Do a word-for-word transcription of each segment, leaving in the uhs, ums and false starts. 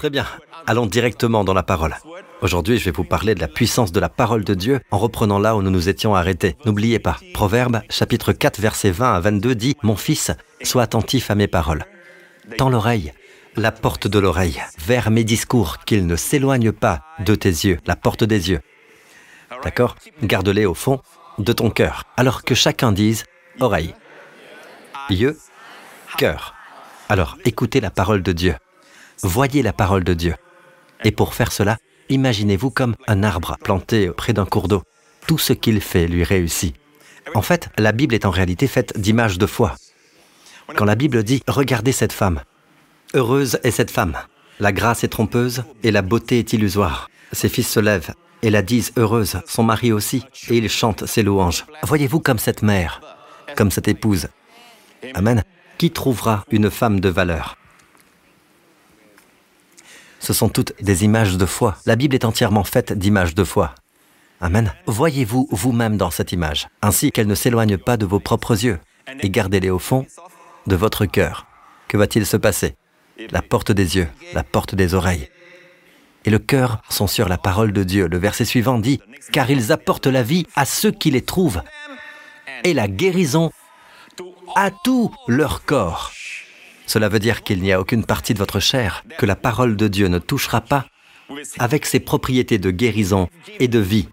Très bien, allons directement dans la parole. Aujourd'hui, je vais vous parler de la puissance de la parole de Dieu en reprenant là où nous nous étions arrêtés. N'oubliez pas, Proverbes, chapitre quatre, versets vingt à vingt-deux dit « Mon fils, sois attentif à mes paroles. Tends l'oreille, la porte de l'oreille, vers mes discours, qu'ils ne s'éloignent pas de tes yeux, la porte des yeux. » D'accord ? Garde-les au fond de ton cœur, alors que chacun dise « oreille ». Yeux, cœur. Alors, écoutez la parole de Dieu. Voyez la parole de Dieu. Et pour faire cela, imaginez-vous comme un arbre planté près d'un cours d'eau. Tout ce qu'il fait lui réussit. En fait, la Bible est en réalité faite d'images de foi. Quand la Bible dit « Regardez cette femme. Heureuse est cette femme. La grâce est trompeuse et la beauté est illusoire. Ses fils se lèvent et la disent heureuse, son mari aussi, et il chante ses louanges. Voyez-vous comme cette mère, comme cette épouse. Amen. Qui trouvera une femme de valeur ? Ce sont toutes des images de foi. La Bible est entièrement faite d'images de foi. Amen. Voyez-vous vous-même dans cette image, ainsi qu'elle ne s'éloigne pas de vos propres yeux, et gardez-les au fond de votre cœur. Que va-t-il se passer ? La porte des yeux, la porte des oreilles. Et le cœur sont sur la parole de Dieu. Le verset suivant dit « Car ils apportent la vie à ceux qui les trouvent, et la guérison à tout leur corps. » Cela veut dire qu'il n'y a aucune partie de votre chair que la parole de Dieu ne touchera pas avec ses propriétés de guérison et de vie.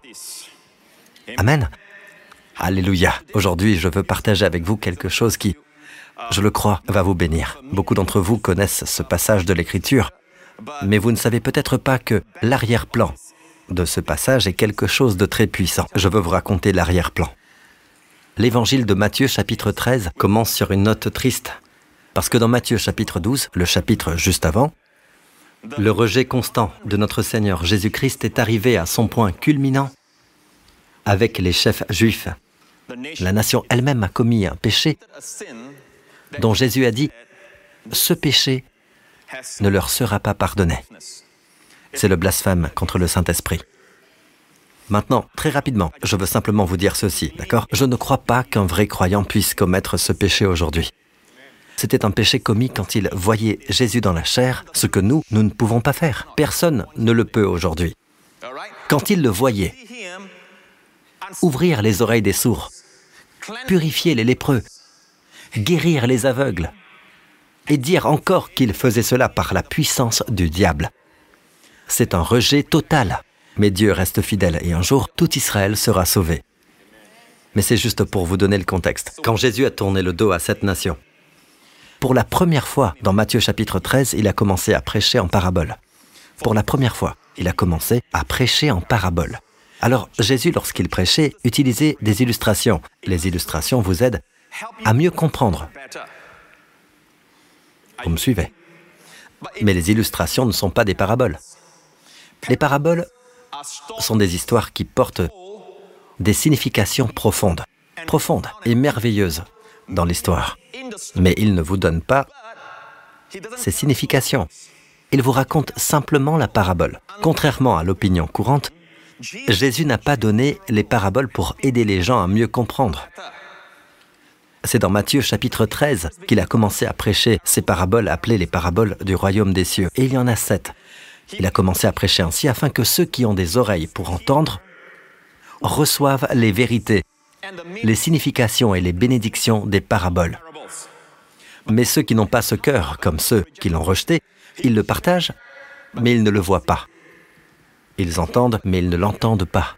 Amen. Alléluia. Aujourd'hui, je veux partager avec vous quelque chose qui, je le crois, va vous bénir. Beaucoup d'entre vous connaissent ce passage de l'Écriture, mais vous ne savez peut-être pas que l'arrière-plan de ce passage est quelque chose de très puissant. Je veux vous raconter l'arrière-plan. L'évangile de Matthieu, chapitre treize, commence sur une note triste. Parce que dans Matthieu chapitre douze, le chapitre juste avant, le rejet constant de notre Seigneur Jésus-Christ est arrivé à son point culminant avec les chefs juifs. La nation elle-même a commis un péché dont Jésus a dit « Ce péché ne leur sera pas pardonné ». C'est le blasphème contre le Saint-Esprit. Maintenant, très rapidement, je veux simplement vous dire ceci, d'accord ? Je ne crois pas qu'un vrai croyant puisse commettre ce péché aujourd'hui. C'était un péché commis quand il voyait Jésus dans la chair, ce que nous, nous ne pouvons pas faire. Personne ne le peut aujourd'hui. Quand il le voyait, ouvrir les oreilles des sourds, purifier les lépreux, guérir les aveugles, et dire encore qu'il faisait cela par la puissance du diable. C'est un rejet total. Mais Dieu reste fidèle et un jour, tout Israël sera sauvé. Mais c'est juste pour vous donner le contexte. Quand Jésus a tourné le dos à cette nation, pour la première fois, dans Matthieu chapitre treize, il a commencé à prêcher en parabole. Pour la première fois, il a commencé à prêcher en parabole. Alors, Jésus, lorsqu'il prêchait, utilisait des illustrations. Les illustrations vous aident à mieux comprendre. Vous me suivez ? Mais les illustrations ne sont pas des paraboles. Les paraboles sont des histoires qui portent des significations profondes, profondes et merveilleuses dans l'histoire. Mais il ne vous donne pas ces significations. Il vous raconte simplement la parabole. Contrairement à l'opinion courante, Jésus n'a pas donné les paraboles pour aider les gens à mieux comprendre. C'est dans Matthieu chapitre treize qu'il a commencé à prêcher ces paraboles appelées les paraboles du royaume des cieux. Et il y en a sept. Il a commencé à prêcher ainsi afin que ceux qui ont des oreilles pour entendre reçoivent les vérités, les significations et les bénédictions des paraboles. Mais ceux qui n'ont pas ce cœur, comme ceux qui l'ont rejeté, ils le partagent, mais ils ne le voient pas. Ils entendent, mais ils ne l'entendent pas.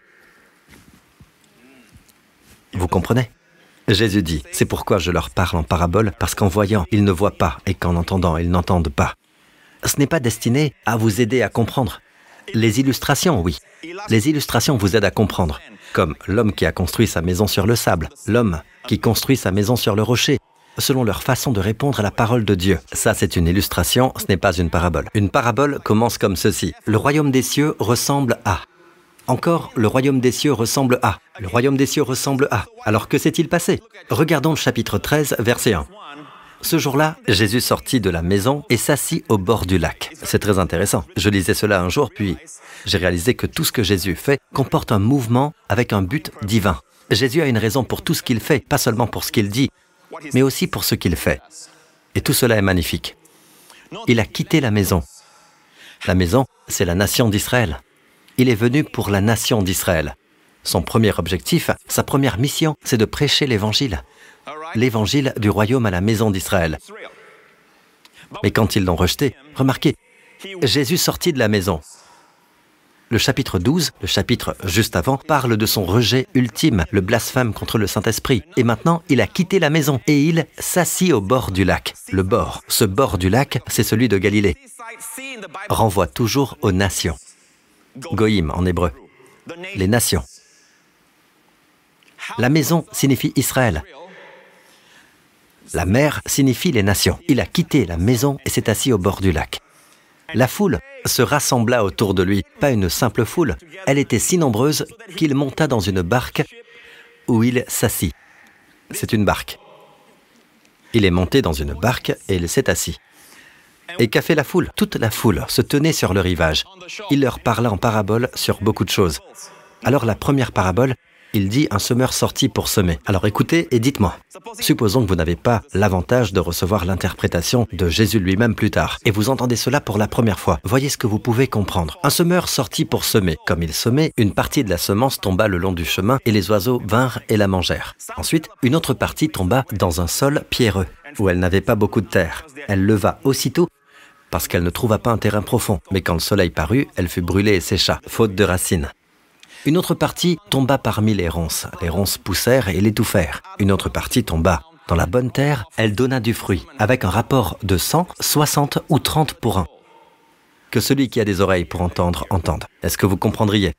Vous comprenez ? Jésus dit, c'est pourquoi je leur parle en parabole, parce qu'en voyant, ils ne voient pas, et qu'en entendant, ils n'entendent pas. Ce n'est pas destiné à vous aider à comprendre. Les illustrations, oui. Les illustrations vous aident à comprendre, comme l'homme qui a construit sa maison sur le sable, l'homme qui construit sa maison sur le rocher, selon leur façon de répondre à la parole de Dieu. Ça, c'est une illustration, ce n'est pas une parabole. Une parabole commence comme ceci. Le royaume des cieux ressemble à... Encore, le royaume des cieux ressemble à... Le royaume des cieux ressemble à... Alors que s'est-il passé ? Regardons le chapitre treize, verset un. Ce jour-là, Jésus sortit de la maison et s'assit au bord du lac. C'est très intéressant. Je lisais cela un jour, puis j'ai réalisé que tout ce que Jésus fait comporte un mouvement avec un but divin. Jésus a une raison pour tout ce qu'il fait, pas seulement pour ce qu'il dit, mais aussi pour ce qu'il fait. Et tout cela est magnifique. Il a quitté la maison. La maison, c'est la nation d'Israël. Il est venu pour la nation d'Israël. Son premier objectif, sa première mission, c'est de prêcher l'Évangile. L'Évangile du royaume à la maison d'Israël. Mais quand ils l'ont rejeté, remarquez, Jésus sortit de la maison. Le chapitre douze, le chapitre juste avant, parle de son rejet ultime, le blasphème contre le Saint-Esprit. Et maintenant, il a quitté la maison et il s'assit au bord du lac. Le bord, ce bord du lac, c'est celui de Galilée. Renvoie toujours aux nations. Goïm en hébreu. Les nations. La maison signifie Israël. La mer signifie les nations. Il a quitté la maison et s'est assis au bord du lac. La foule se rassembla autour de lui, pas une simple foule. Elle était si nombreuse qu'il monta dans une barque où il s'assit. C'est une barque. Il est monté dans une barque et il s'est assis. Et qu'a fait la foule? Toute la foule se tenait sur le rivage. Il leur parla en parabole sur beaucoup de choses. Alors la première parabole, il dit un semeur sorti pour semer. Alors écoutez et dites-moi. Supposons que vous n'avez pas l'avantage de recevoir l'interprétation de Jésus lui-même plus tard, et vous entendez cela pour la première fois. Voyez ce que vous pouvez comprendre. Un semeur sortit pour semer. Comme il semait, une partie de la semence tomba le long du chemin et les oiseaux vinrent et la mangèrent. Ensuite, une autre partie tomba dans un sol pierreux, où elle n'avait pas beaucoup de terre. Elle leva aussitôt parce qu'elle ne trouva pas un terrain profond. Mais quand le soleil parut, elle fut brûlée et sécha, faute de racines. Une autre partie tomba parmi les ronces. Les ronces poussèrent et l'étouffèrent. Une autre partie tomba dans la bonne terre. Elle donna du fruit, avec un rapport de cent, soixante ou trente pour un. Que celui qui a des oreilles pour entendre, entende. Est-ce que vous comprendriez?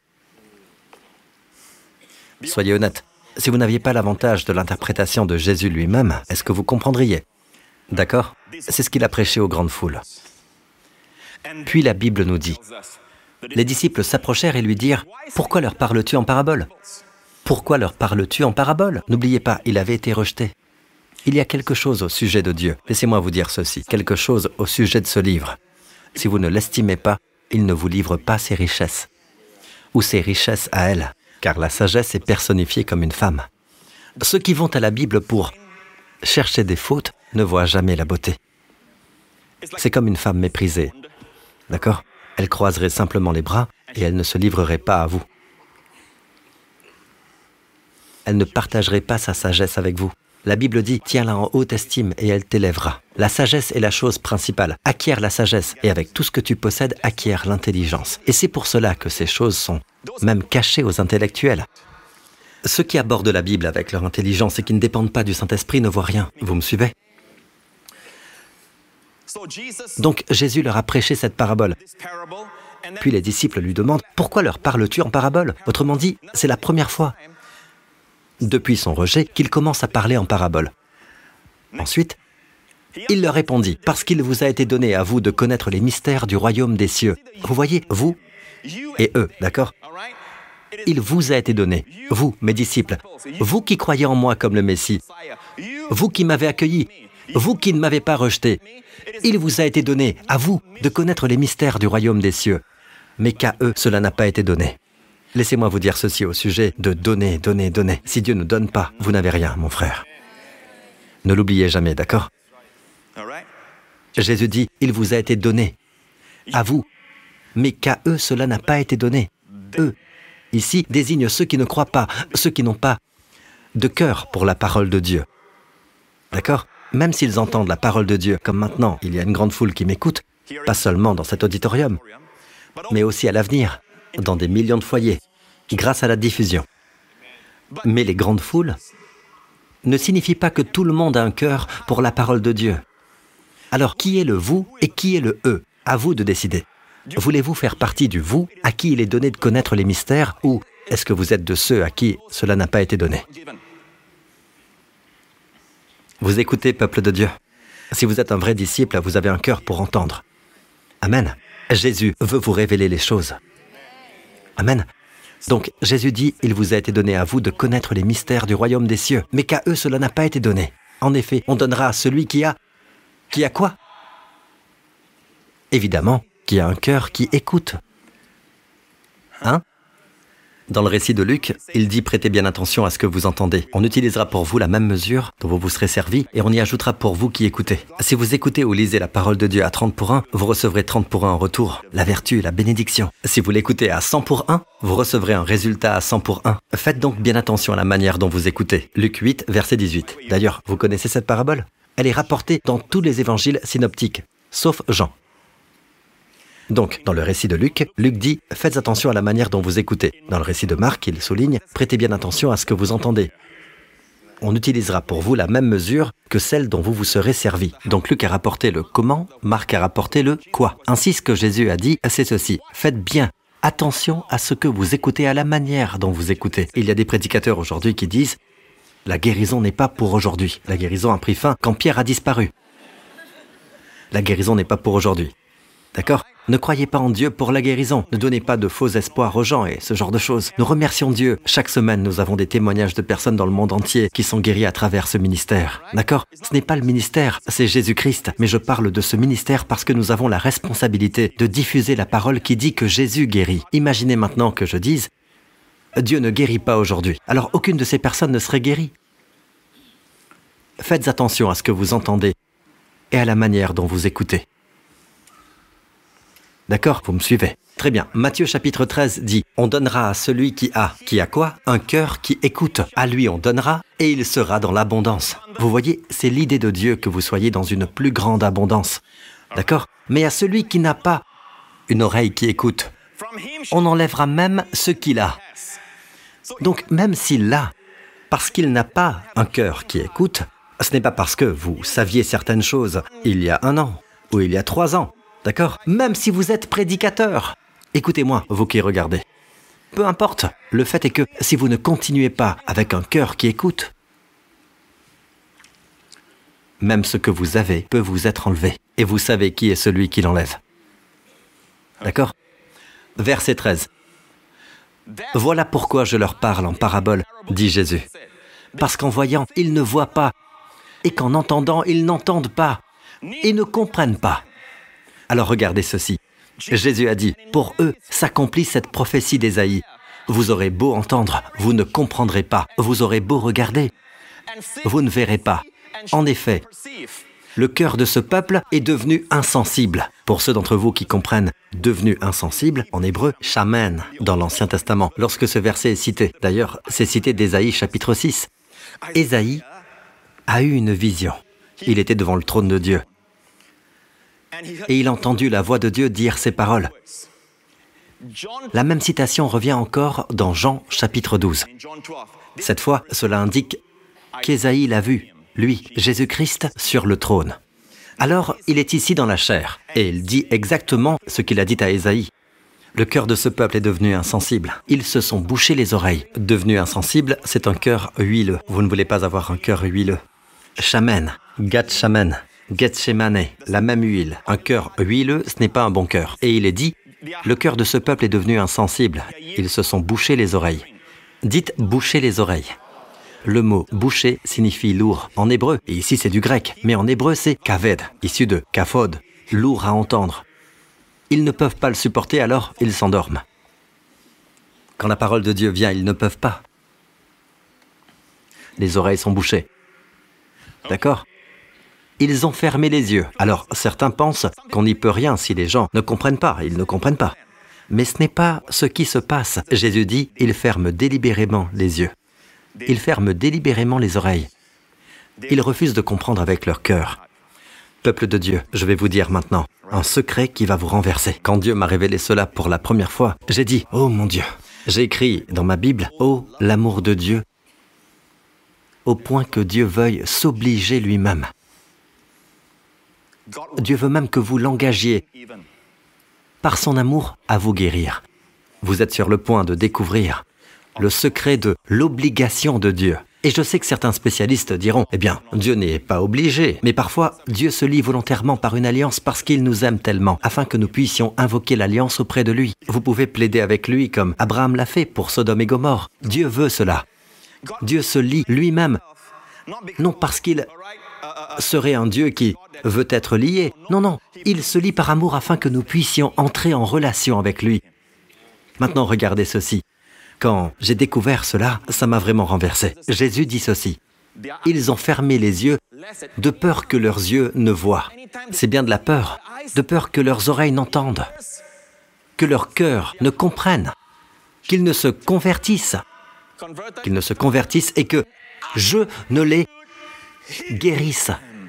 Soyez honnête. Si vous n'aviez pas l'avantage de l'interprétation de Jésus lui-même, est-ce que vous comprendriez? D'accord? C'est ce qu'il a prêché aux grandes foules. Puis la Bible nous dit, les disciples s'approchèrent et lui dirent, « Pourquoi leur parles-tu en parabole? Pourquoi leur parles-tu en parabole? N'oubliez pas, il avait été rejeté. Il y a quelque chose au sujet de Dieu. Laissez-moi vous dire ceci, quelque chose au sujet de ce livre. Si vous ne l'estimez pas, il ne vous livre pas ses richesses. Ou ses richesses à elle, car la sagesse est personnifiée comme une femme. Ceux qui vont à la Bible pour chercher des fautes ne voient jamais la beauté. C'est comme une femme méprisée. D'accord? Elle croiserait simplement les bras et elle ne se livrerait pas à vous. Elle ne partagerait pas sa sagesse avec vous. La Bible dit, tiens-la en haute estime et elle t'élèvera. La sagesse est la chose principale. Acquiert la sagesse et avec tout ce que tu possèdes, acquiert l'intelligence. Et c'est pour cela que ces choses sont même cachées aux intellectuels. Ceux qui abordent la Bible avec leur intelligence et qui ne dépendent pas du Saint-Esprit ne voient rien. Vous me suivez? Donc Jésus leur a prêché cette parabole. Puis les disciples lui demandent, « Pourquoi leur parles-tu en parabole ?» Autrement dit, c'est la première fois, depuis son rejet, qu'il commence à parler en parabole. Ensuite, il leur répondit, « Parce qu'il vous a été donné à vous de connaître les mystères du royaume des cieux. » Vous voyez, vous et eux, d'accord? Il vous a été donné, vous, mes disciples, vous qui croyez en moi comme le Messie, vous qui m'avez accueilli, vous qui ne m'avez pas rejeté. Il vous a été donné, à vous, de connaître les mystères du royaume des cieux, mais qu'à eux, cela n'a pas été donné. Laissez-moi vous dire ceci au sujet de donner, donner, donner. Si Dieu ne donne pas, vous n'avez rien, mon frère. Ne l'oubliez jamais, d'accord? Jésus dit, il vous a été donné, à vous, mais qu'à eux, cela n'a pas été donné. Eux, ici, désignent ceux qui ne croient pas, ceux qui n'ont pas de cœur pour la parole de Dieu. D'accord? Même s'ils entendent la parole de Dieu, comme maintenant, il y a une grande foule qui m'écoute, pas seulement dans cet auditorium, mais aussi à l'avenir, dans des millions de foyers, grâce à la diffusion. Mais les grandes foules ne signifient pas que tout le monde a un cœur pour la parole de Dieu. Alors, qui est le vous et qui est le eux? À vous de décider. Voulez-vous faire partie du vous, à qui il est donné de connaître les mystères, ou est-ce que vous êtes de ceux à qui cela n'a pas été donné? Vous écoutez, peuple de Dieu. Si vous êtes un vrai disciple, vous avez un cœur pour entendre. Amen. Jésus veut vous révéler les choses. Amen. Donc, Jésus dit, il vous a été donné à vous de connaître les mystères du royaume des cieux, mais qu'à eux, cela n'a pas été donné. En effet, on donnera à celui qui a... Qui a quoi? Évidemment, qui a un cœur qui écoute. Hein? Dans le récit de Luc, il dit « Prêtez bien attention à ce que vous entendez. On utilisera pour vous la même mesure dont vous vous serez servi et on y ajoutera pour vous qui écoutez. Si vous écoutez ou lisez la parole de Dieu à trente pour un, vous recevrez trente pour un en retour, la vertu et la bénédiction. Si vous l'écoutez à cent pour un, vous recevrez un résultat à cent pour un. Faites donc bien attention à la manière dont vous écoutez. » Luc huit, verset dix-huit. D'ailleurs, vous connaissez cette parabole? Elle est rapportée dans tous les évangiles synoptiques, sauf Jean. Donc, dans le récit de Luc, Luc dit « Faites attention à la manière dont vous écoutez ». Dans le récit de Marc, il souligne « Prêtez bien attention à ce que vous entendez ». On utilisera pour vous la même mesure que celle dont vous vous serez servi. Donc Luc a rapporté le comment, Marc a rapporté le quoi. Ainsi, ce que Jésus a dit, c'est ceci. Faites bien attention à ce que vous écoutez, à la manière dont vous écoutez. Il y a des prédicateurs aujourd'hui qui disent « La guérison n'est pas pour aujourd'hui. La guérison a pris fin quand Pierre a disparu. La guérison n'est pas pour aujourd'hui. » D'accord? Ne croyez pas en Dieu pour la guérison. Ne donnez pas de faux espoirs aux gens et ce genre de choses. Nous remercions Dieu. Chaque semaine, nous avons des témoignages de personnes dans le monde entier qui sont guéries à travers ce ministère. D'accord? Ce n'est pas le ministère, c'est Jésus-Christ. Mais je parle de ce ministère parce que nous avons la responsabilité de diffuser la parole qui dit que Jésus guérit. Imaginez maintenant que je dise « Dieu ne guérit pas aujourd'hui ». Alors aucune de ces personnes ne serait guérie. Faites attention à ce que vous entendez et à la manière dont vous écoutez. D'accord? Vous me suivez? Très bien. Matthieu chapitre treize dit « On donnera à celui qui a, qui a quoi? Un cœur qui écoute. À lui on donnera et il sera dans l'abondance. » Vous voyez, c'est l'idée de Dieu que vous soyez dans une plus grande abondance. D'accord? Mais à celui qui n'a pas une oreille qui écoute, on enlèvera même ce qu'il a. Donc même s'il l'a, parce qu'il n'a pas un cœur qui écoute, ce n'est pas parce que vous saviez certaines choses il y a un an ou il y a trois ans. D'accord? Même si vous êtes prédicateur. Écoutez-moi, vous qui regardez. Peu importe, le fait est que si vous ne continuez pas avec un cœur qui écoute, même ce que vous avez peut vous être enlevé. Et vous savez qui est celui qui l'enlève. D'accord? Verset treize. « Voilà pourquoi je leur parle en parabole, dit Jésus. Parce qu'en voyant, ils ne voient pas, et qu'en entendant, ils n'entendent pas, et ne comprennent pas. » Alors regardez ceci. Jésus a dit, pour eux s'accomplit cette prophétie d'Ésaïe. Vous aurez beau entendre, vous ne comprendrez pas. Vous aurez beau regarder, vous ne verrez pas. En effet, le cœur de ce peuple est devenu insensible. Pour ceux d'entre vous qui comprennent, devenu insensible, en hébreu, shamen, dans l'Ancien Testament, lorsque ce verset est cité. D'ailleurs, c'est cité d'Ésaïe chapitre six. Ésaïe a eu une vision. Il était devant le trône de Dieu. Et il a entendu la voix de Dieu dire ces paroles. La même citation revient encore dans Jean chapitre douze. Cette fois, cela indique qu'Ésaïe l'a vu, lui, Jésus-Christ, sur le trône. Alors, il est ici dans la chair, et il dit exactement ce qu'il a dit à Ésaïe. Le cœur de ce peuple est devenu insensible. Ils se sont bouchés les oreilles. Devenu insensible, c'est un cœur huileux. Vous ne voulez pas avoir un cœur huileux. Shamen, Gat Shamen. Gethsemane, la même huile. Un cœur huileux, ce n'est pas un bon cœur. Et il est dit, le cœur de ce peuple est devenu insensible. Ils se sont bouchés les oreilles. Dites boucher les oreilles. Le mot boucher signifie lourd en hébreu. Et ici c'est du grec. Mais en hébreu c'est kaved, issu de kaphod, lourd à entendre. Ils ne peuvent pas le supporter, alors ils s'endorment. Quand la parole de Dieu vient, ils ne peuvent pas. Les oreilles sont bouchées. D'accord? Ils ont fermé les yeux. Alors, certains pensent qu'on n'y peut rien si les gens ne comprennent pas. Ils ne comprennent pas. Mais ce n'est pas ce qui se passe. Jésus dit, ils ferment délibérément les yeux. Ils ferment délibérément les oreilles. Ils refusent de comprendre avec leur cœur. Peuple de Dieu, je vais vous dire maintenant un secret qui va vous renverser. Quand Dieu m'a révélé cela pour la première fois, j'ai dit, oh mon Dieu, j'ai écrit dans ma Bible, oh l'amour de Dieu, au point que Dieu veuille s'obliger lui-même. Dieu veut même que vous l'engagiez par son amour à vous guérir. Vous êtes sur le point de découvrir le secret de l'obligation de Dieu. Et je sais que certains spécialistes diront, eh bien, Dieu n'est pas obligé. Mais parfois, Dieu se lie volontairement par une alliance parce qu'il nous aime tellement, afin que nous puissions invoquer l'alliance auprès de lui. Vous pouvez plaider avec lui comme Abraham l'a fait pour Sodome et Gomorrhe. Dieu veut cela. Dieu se lie lui-même, non parce qu'il serait un Dieu qui veut être lié. Non, non, il se lie par amour afin que nous puissions entrer en relation avec lui. Maintenant, regardez ceci. Quand j'ai découvert cela, ça m'a vraiment renversé. Jésus dit ceci. Ils ont fermé les yeux de peur que leurs yeux ne voient. C'est bien de la peur, de peur que leurs oreilles n'entendent, que leur cœur ne comprenne, qu'ils ne se convertissent, qu'ils ne se convertissent et que je ne les guérisse.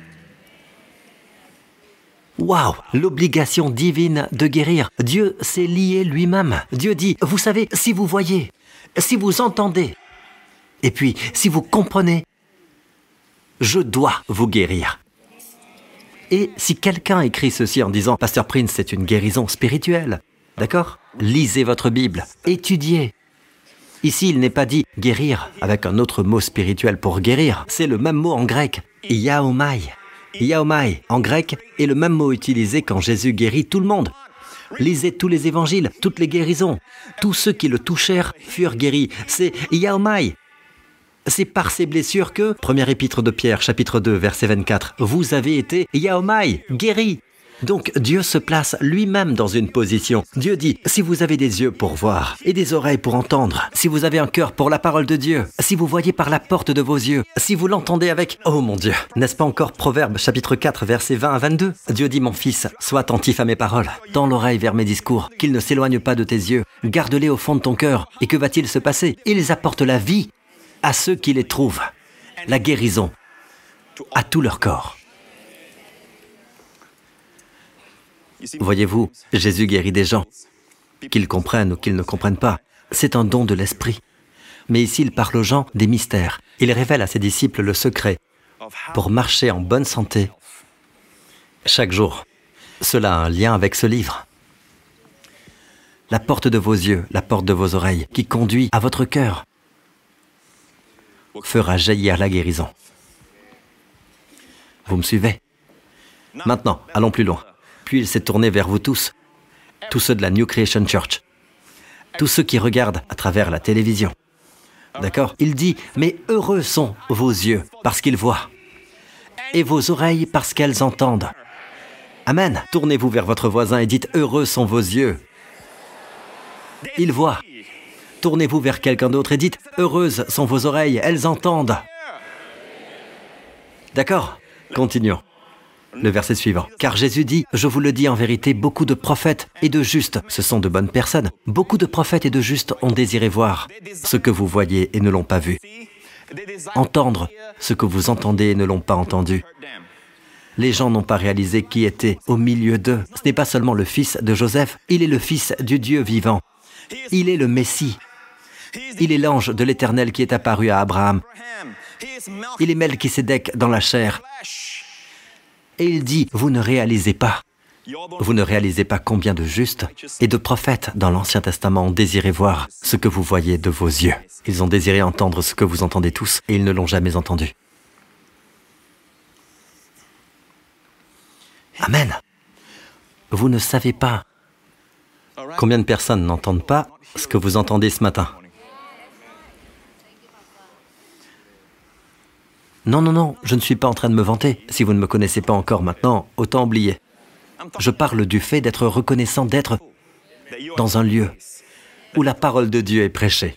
Waouh! L'obligation divine de guérir. Dieu s'est lié lui-même. Dieu dit, vous savez, si vous voyez, si vous entendez, et puis si vous comprenez, je dois vous guérir. Et si quelqu'un écrit ceci en disant « Pasteur Prince, c'est une guérison spirituelle », d'accord? Lisez votre Bible, étudiez. Ici, il n'est pas dit « guérir » avec un autre mot spirituel pour guérir. C'est le même mot en grec, « iaomai ». Iaomai, en grec, est le même mot utilisé quand Jésus guérit tout le monde. Lisez tous les évangiles, toutes les guérisons. Tous ceux qui le touchèrent furent guéris. C'est iaomai. C'est par ces blessures que, première épître de Pierre, chapitre deux, verset vingt-quatre, vous avez été iaomai, guéris. Donc Dieu se place lui-même dans une position. Dieu dit, si vous avez des yeux pour voir et des oreilles pour entendre, si vous avez un cœur pour la parole de Dieu, si vous voyez par la porte de vos yeux, si vous l'entendez avec... Oh mon Dieu! N'est-ce pas encore Proverbe, chapitre quatre, versets vingt à vingt-deux? Dieu dit, mon fils, sois attentif à mes paroles, tends l'oreille vers mes discours, qu'ils ne s'éloignent pas de tes yeux, garde-les au fond de ton cœur. Et que va-t-il se passer? Ils apportent la vie à ceux qui les trouvent, la guérison à tout leur corps. Voyez-vous, Jésus guérit des gens, qu'ils comprennent ou qu'ils ne comprennent pas. C'est un don de l'esprit. Mais ici, il parle aux gens des mystères. Il révèle à ses disciples le secret pour marcher en bonne santé chaque jour. Cela a un lien avec ce livre. La porte de vos yeux, la porte de vos oreilles, qui conduit à votre cœur, fera jaillir la guérison. Vous me suivez? Maintenant, allons plus loin. Puis il s'est tourné vers vous tous, tous ceux de la New Creation Church, tous ceux qui regardent à travers la télévision. D'accord? Il dit, mais heureux sont vos yeux parce qu'ils voient, et vos oreilles parce qu'elles entendent. Amen. Tournez-vous vers votre voisin et dites, heureux sont vos yeux. Ils voient. Tournez-vous vers quelqu'un d'autre et dites, heureuses sont vos oreilles, elles entendent. D'accord? Continuons. Le verset suivant. Car Jésus dit, je vous le dis en vérité, beaucoup de prophètes et de justes, ce sont de bonnes personnes. Beaucoup de prophètes et de justes ont désiré voir ce que vous voyez et ne l'ont pas vu. Entendre ce que vous entendez et ne l'ont pas entendu. Les gens n'ont pas réalisé qui était au milieu d'eux. Ce n'est pas seulement le fils de Joseph, il est le fils du Dieu vivant. Il est le Messie. Il est l'ange de l'Éternel qui est apparu à Abraham. Il est Melchisédek dans la chair. Et il dit, vous ne réalisez pas. Vous ne réalisez pas combien de justes et de prophètes dans l'Ancien Testament ont désiré voir ce que vous voyez de vos yeux. Ils ont désiré entendre ce que vous entendez tous et ils ne l'ont jamais entendu. Amen. Vous ne savez pas combien de personnes n'entendent pas ce que vous entendez ce matin. Non, non, non, je ne suis pas en train de me vanter. Si vous ne me connaissez pas encore maintenant, autant oublier. Je parle du fait d'être reconnaissant, d'être dans un lieu où la parole de Dieu est prêchée.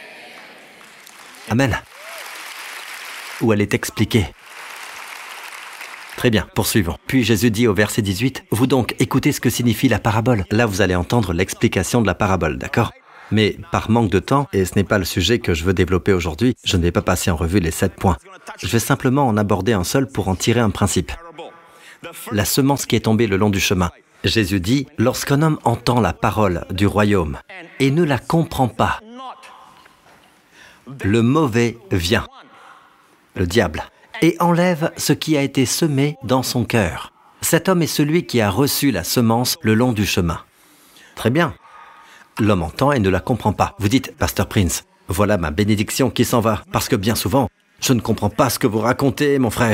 Amen. Où elle est expliquée. Très bien, poursuivons. Puis Jésus dit au verset dix-huit, « Vous donc, écoutez ce que signifie la parabole. » Là, vous allez entendre l'explication de la parabole, d'accord? Mais par manque de temps, et ce n'est pas le sujet que je veux développer aujourd'hui, je ne vais pas passer en revue les sept points. Je vais simplement en aborder un seul pour en tirer un principe. La semence qui est tombée le long du chemin. Jésus dit, « Lorsqu'un homme entend la parole du royaume et ne la comprend pas, le mauvais vient, le diable, et enlève ce qui a été semé dans son cœur. Cet homme est celui qui a reçu la semence le long du chemin. » Très bien. L'homme entend et ne la comprend pas. Vous dites, « Pasteur Prince, voilà ma bénédiction qui s'en va, parce que bien souvent, je ne comprends pas ce que vous racontez, mon frère. »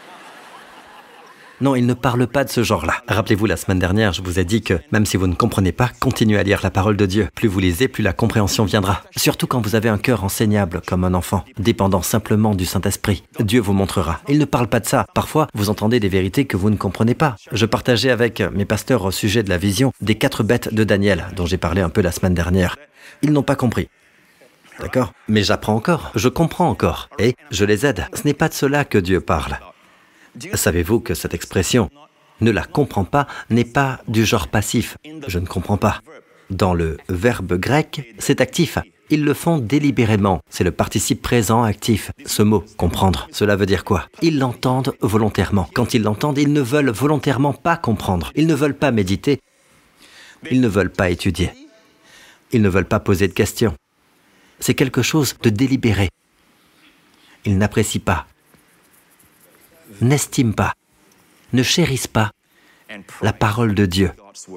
Non, il ne parle pas de ce genre-là. Rappelez-vous, la semaine dernière, je vous ai dit que, même si vous ne comprenez pas, continuez à lire la parole de Dieu. Plus vous lisez, plus la compréhension viendra. Surtout quand vous avez un cœur enseignable, comme un enfant, dépendant simplement du Saint-Esprit. Dieu vous montrera. Il ne parle pas de ça. Parfois, vous entendez des vérités que vous ne comprenez pas. Je partageais avec mes pasteurs au sujet de la vision des quatre bêtes de Daniel, dont j'ai parlé un peu la semaine dernière. Ils n'ont pas compris. d'accord? Mais j'apprends encore, je comprends encore, et je les aide. Ce n'est pas de cela que Dieu parle. Savez-vous que cette expression « ne la comprends pas » n'est pas du genre passif, je ne comprends pas. Dans le verbe grec, c'est actif. Ils le font délibérément, c'est le participe présent actif. Ce mot « comprendre », cela veut dire quoi? Ils l'entendent volontairement. Quand ils l'entendent, ils ne veulent volontairement pas comprendre. Ils ne veulent pas méditer. Ils ne veulent pas étudier. Ils ne veulent pas poser de questions. C'est quelque chose de délibéré. Ils n'apprécient pas, n'estiment pas, ne chérissent pas la parole de Dieu.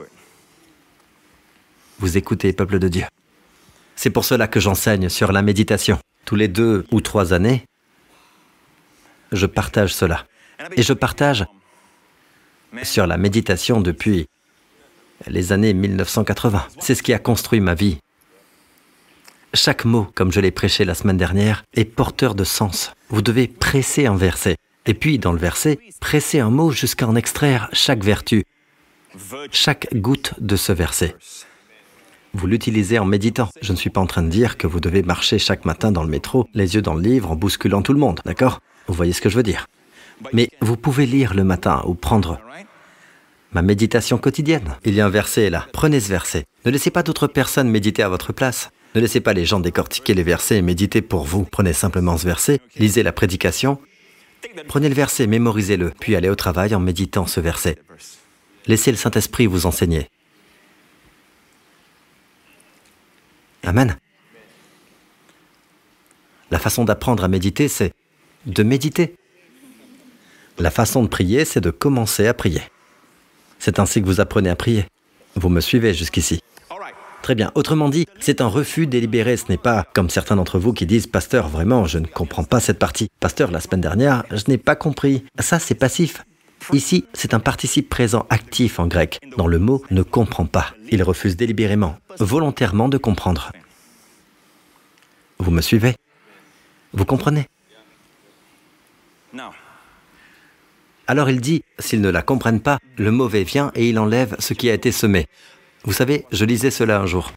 Vous écoutez, peuple de Dieu. C'est pour cela que j'enseigne sur la méditation. Tous les deux ou trois années, je partage cela. Et je partage sur la méditation depuis les années mille neuf cent quatre-vingts. C'est ce qui a construit ma vie. Chaque mot, comme je l'ai prêché la semaine dernière, est porteur de sens. Vous devez presser un verset. Et puis, dans le verset, presser un mot jusqu'à en extraire chaque vertu, chaque goutte de ce verset. Vous l'utilisez en méditant. Je ne suis pas en train de dire que vous devez marcher chaque matin dans le métro, les yeux dans le livre, en bousculant tout le monde, d'accord? Vous voyez ce que je veux dire? Mais vous pouvez lire le matin ou prendre ma méditation quotidienne. Il y a un verset là. Prenez ce verset. Ne laissez pas d'autres personnes méditer à votre place. Ne laissez pas les gens décortiquer les versets et méditer pour vous. Prenez simplement ce verset, lisez la prédication, prenez le verset, mémorisez-le, puis allez au travail en méditant ce verset. Laissez le Saint-Esprit vous enseigner. Amen. La façon d'apprendre à méditer, c'est de méditer. La façon de prier, c'est de commencer à prier. C'est ainsi que vous apprenez à prier. Vous me suivez jusqu'ici? Très bien. Autrement dit, c'est un refus délibéré. Ce n'est pas comme certains d'entre vous qui disent « Pasteur, vraiment, je ne comprends pas cette partie. Pasteur, la semaine dernière, je n'ai pas compris. » Ça, c'est passif. Ici, c'est un participe présent actif en grec. Dans le mot « ne comprend pas ». Il refuse délibérément, volontairement de comprendre. Vous me suivez? Vous comprenez? Alors il dit, s'ils ne la comprennent pas, le mauvais vient et il enlève ce qui a été semé. Vous savez, je lisais cela un jour.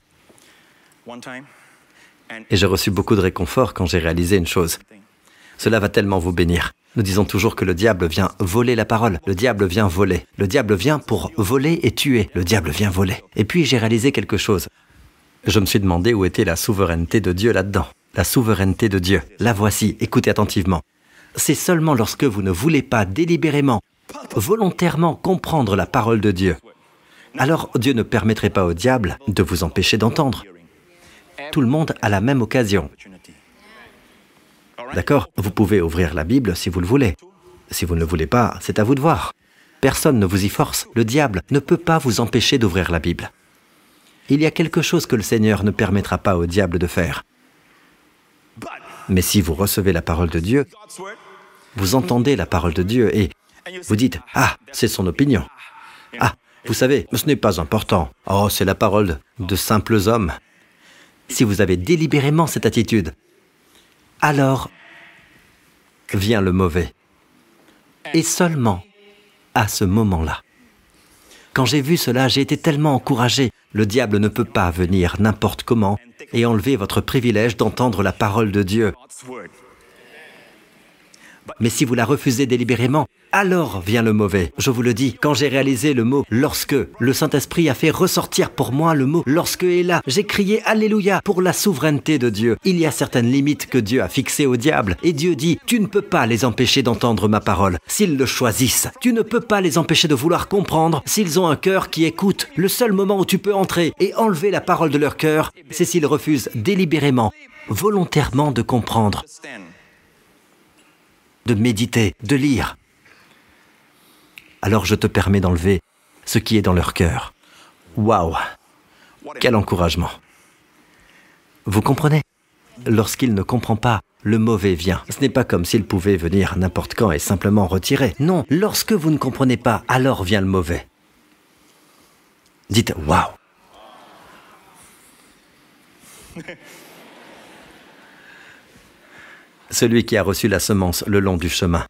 Et j'ai reçu beaucoup de réconfort quand j'ai réalisé une chose. Cela va tellement vous bénir. Nous disons toujours que le diable vient voler la parole. Le diable vient voler. Le diable vient pour voler et tuer. Le diable vient voler. Et puis j'ai réalisé quelque chose. Je me suis demandé où était la souveraineté de Dieu là-dedans. La souveraineté de Dieu. La voici, écoutez attentivement. C'est seulement lorsque vous ne voulez pas délibérément, volontairement comprendre la parole de Dieu. Alors Dieu ne permettrait pas au diable de vous empêcher d'entendre. Tout le monde a la même occasion. D'accord? Vous pouvez ouvrir la Bible si vous le voulez. Si vous ne le voulez pas, c'est à vous de voir. Personne ne vous y force. Le diable ne peut pas vous empêcher d'ouvrir la Bible. Il y a quelque chose que le Seigneur ne permettra pas au diable de faire. Mais si vous recevez la parole de Dieu, vous entendez la parole de Dieu et vous dites « Ah, c'est son opinion. Ah, vous savez, ce n'est pas important. Oh, c'est la parole de simples hommes. » Si vous avez délibérément cette attitude, alors vient le mauvais. Et seulement à ce moment-là. Quand j'ai vu cela, j'ai été tellement encouragé. Le diable ne peut pas venir n'importe comment et enlever votre privilège d'entendre la parole de Dieu. Mais si vous la refusez délibérément, alors vient le mauvais. Je vous le dis, quand j'ai réalisé le mot « lorsque », le Saint-Esprit a fait ressortir pour moi le mot « lorsque » est là. J'ai crié « Alléluia » pour la souveraineté de Dieu. Il y a certaines limites que Dieu a fixées au diable. Et Dieu dit « Tu ne peux pas les empêcher d'entendre ma parole s'ils le choisissent. Tu ne peux pas les empêcher de vouloir comprendre s'ils ont un cœur qui écoute. Le seul moment où tu peux entrer et enlever la parole de leur cœur, c'est s'ils refusent délibérément, volontairement de comprendre, de méditer, de lire. Alors je te permets d'enlever ce qui est dans leur cœur. Waouh! Quel encouragement! Vous comprenez? Lorsqu'il ne comprend pas, le mauvais vient. Ce n'est pas comme s'il pouvait venir n'importe quand et simplement retirer. Non, lorsque vous ne comprenez pas, alors vient le mauvais. Dites « Waouh !» Celui qui a reçu la semence le long du chemin.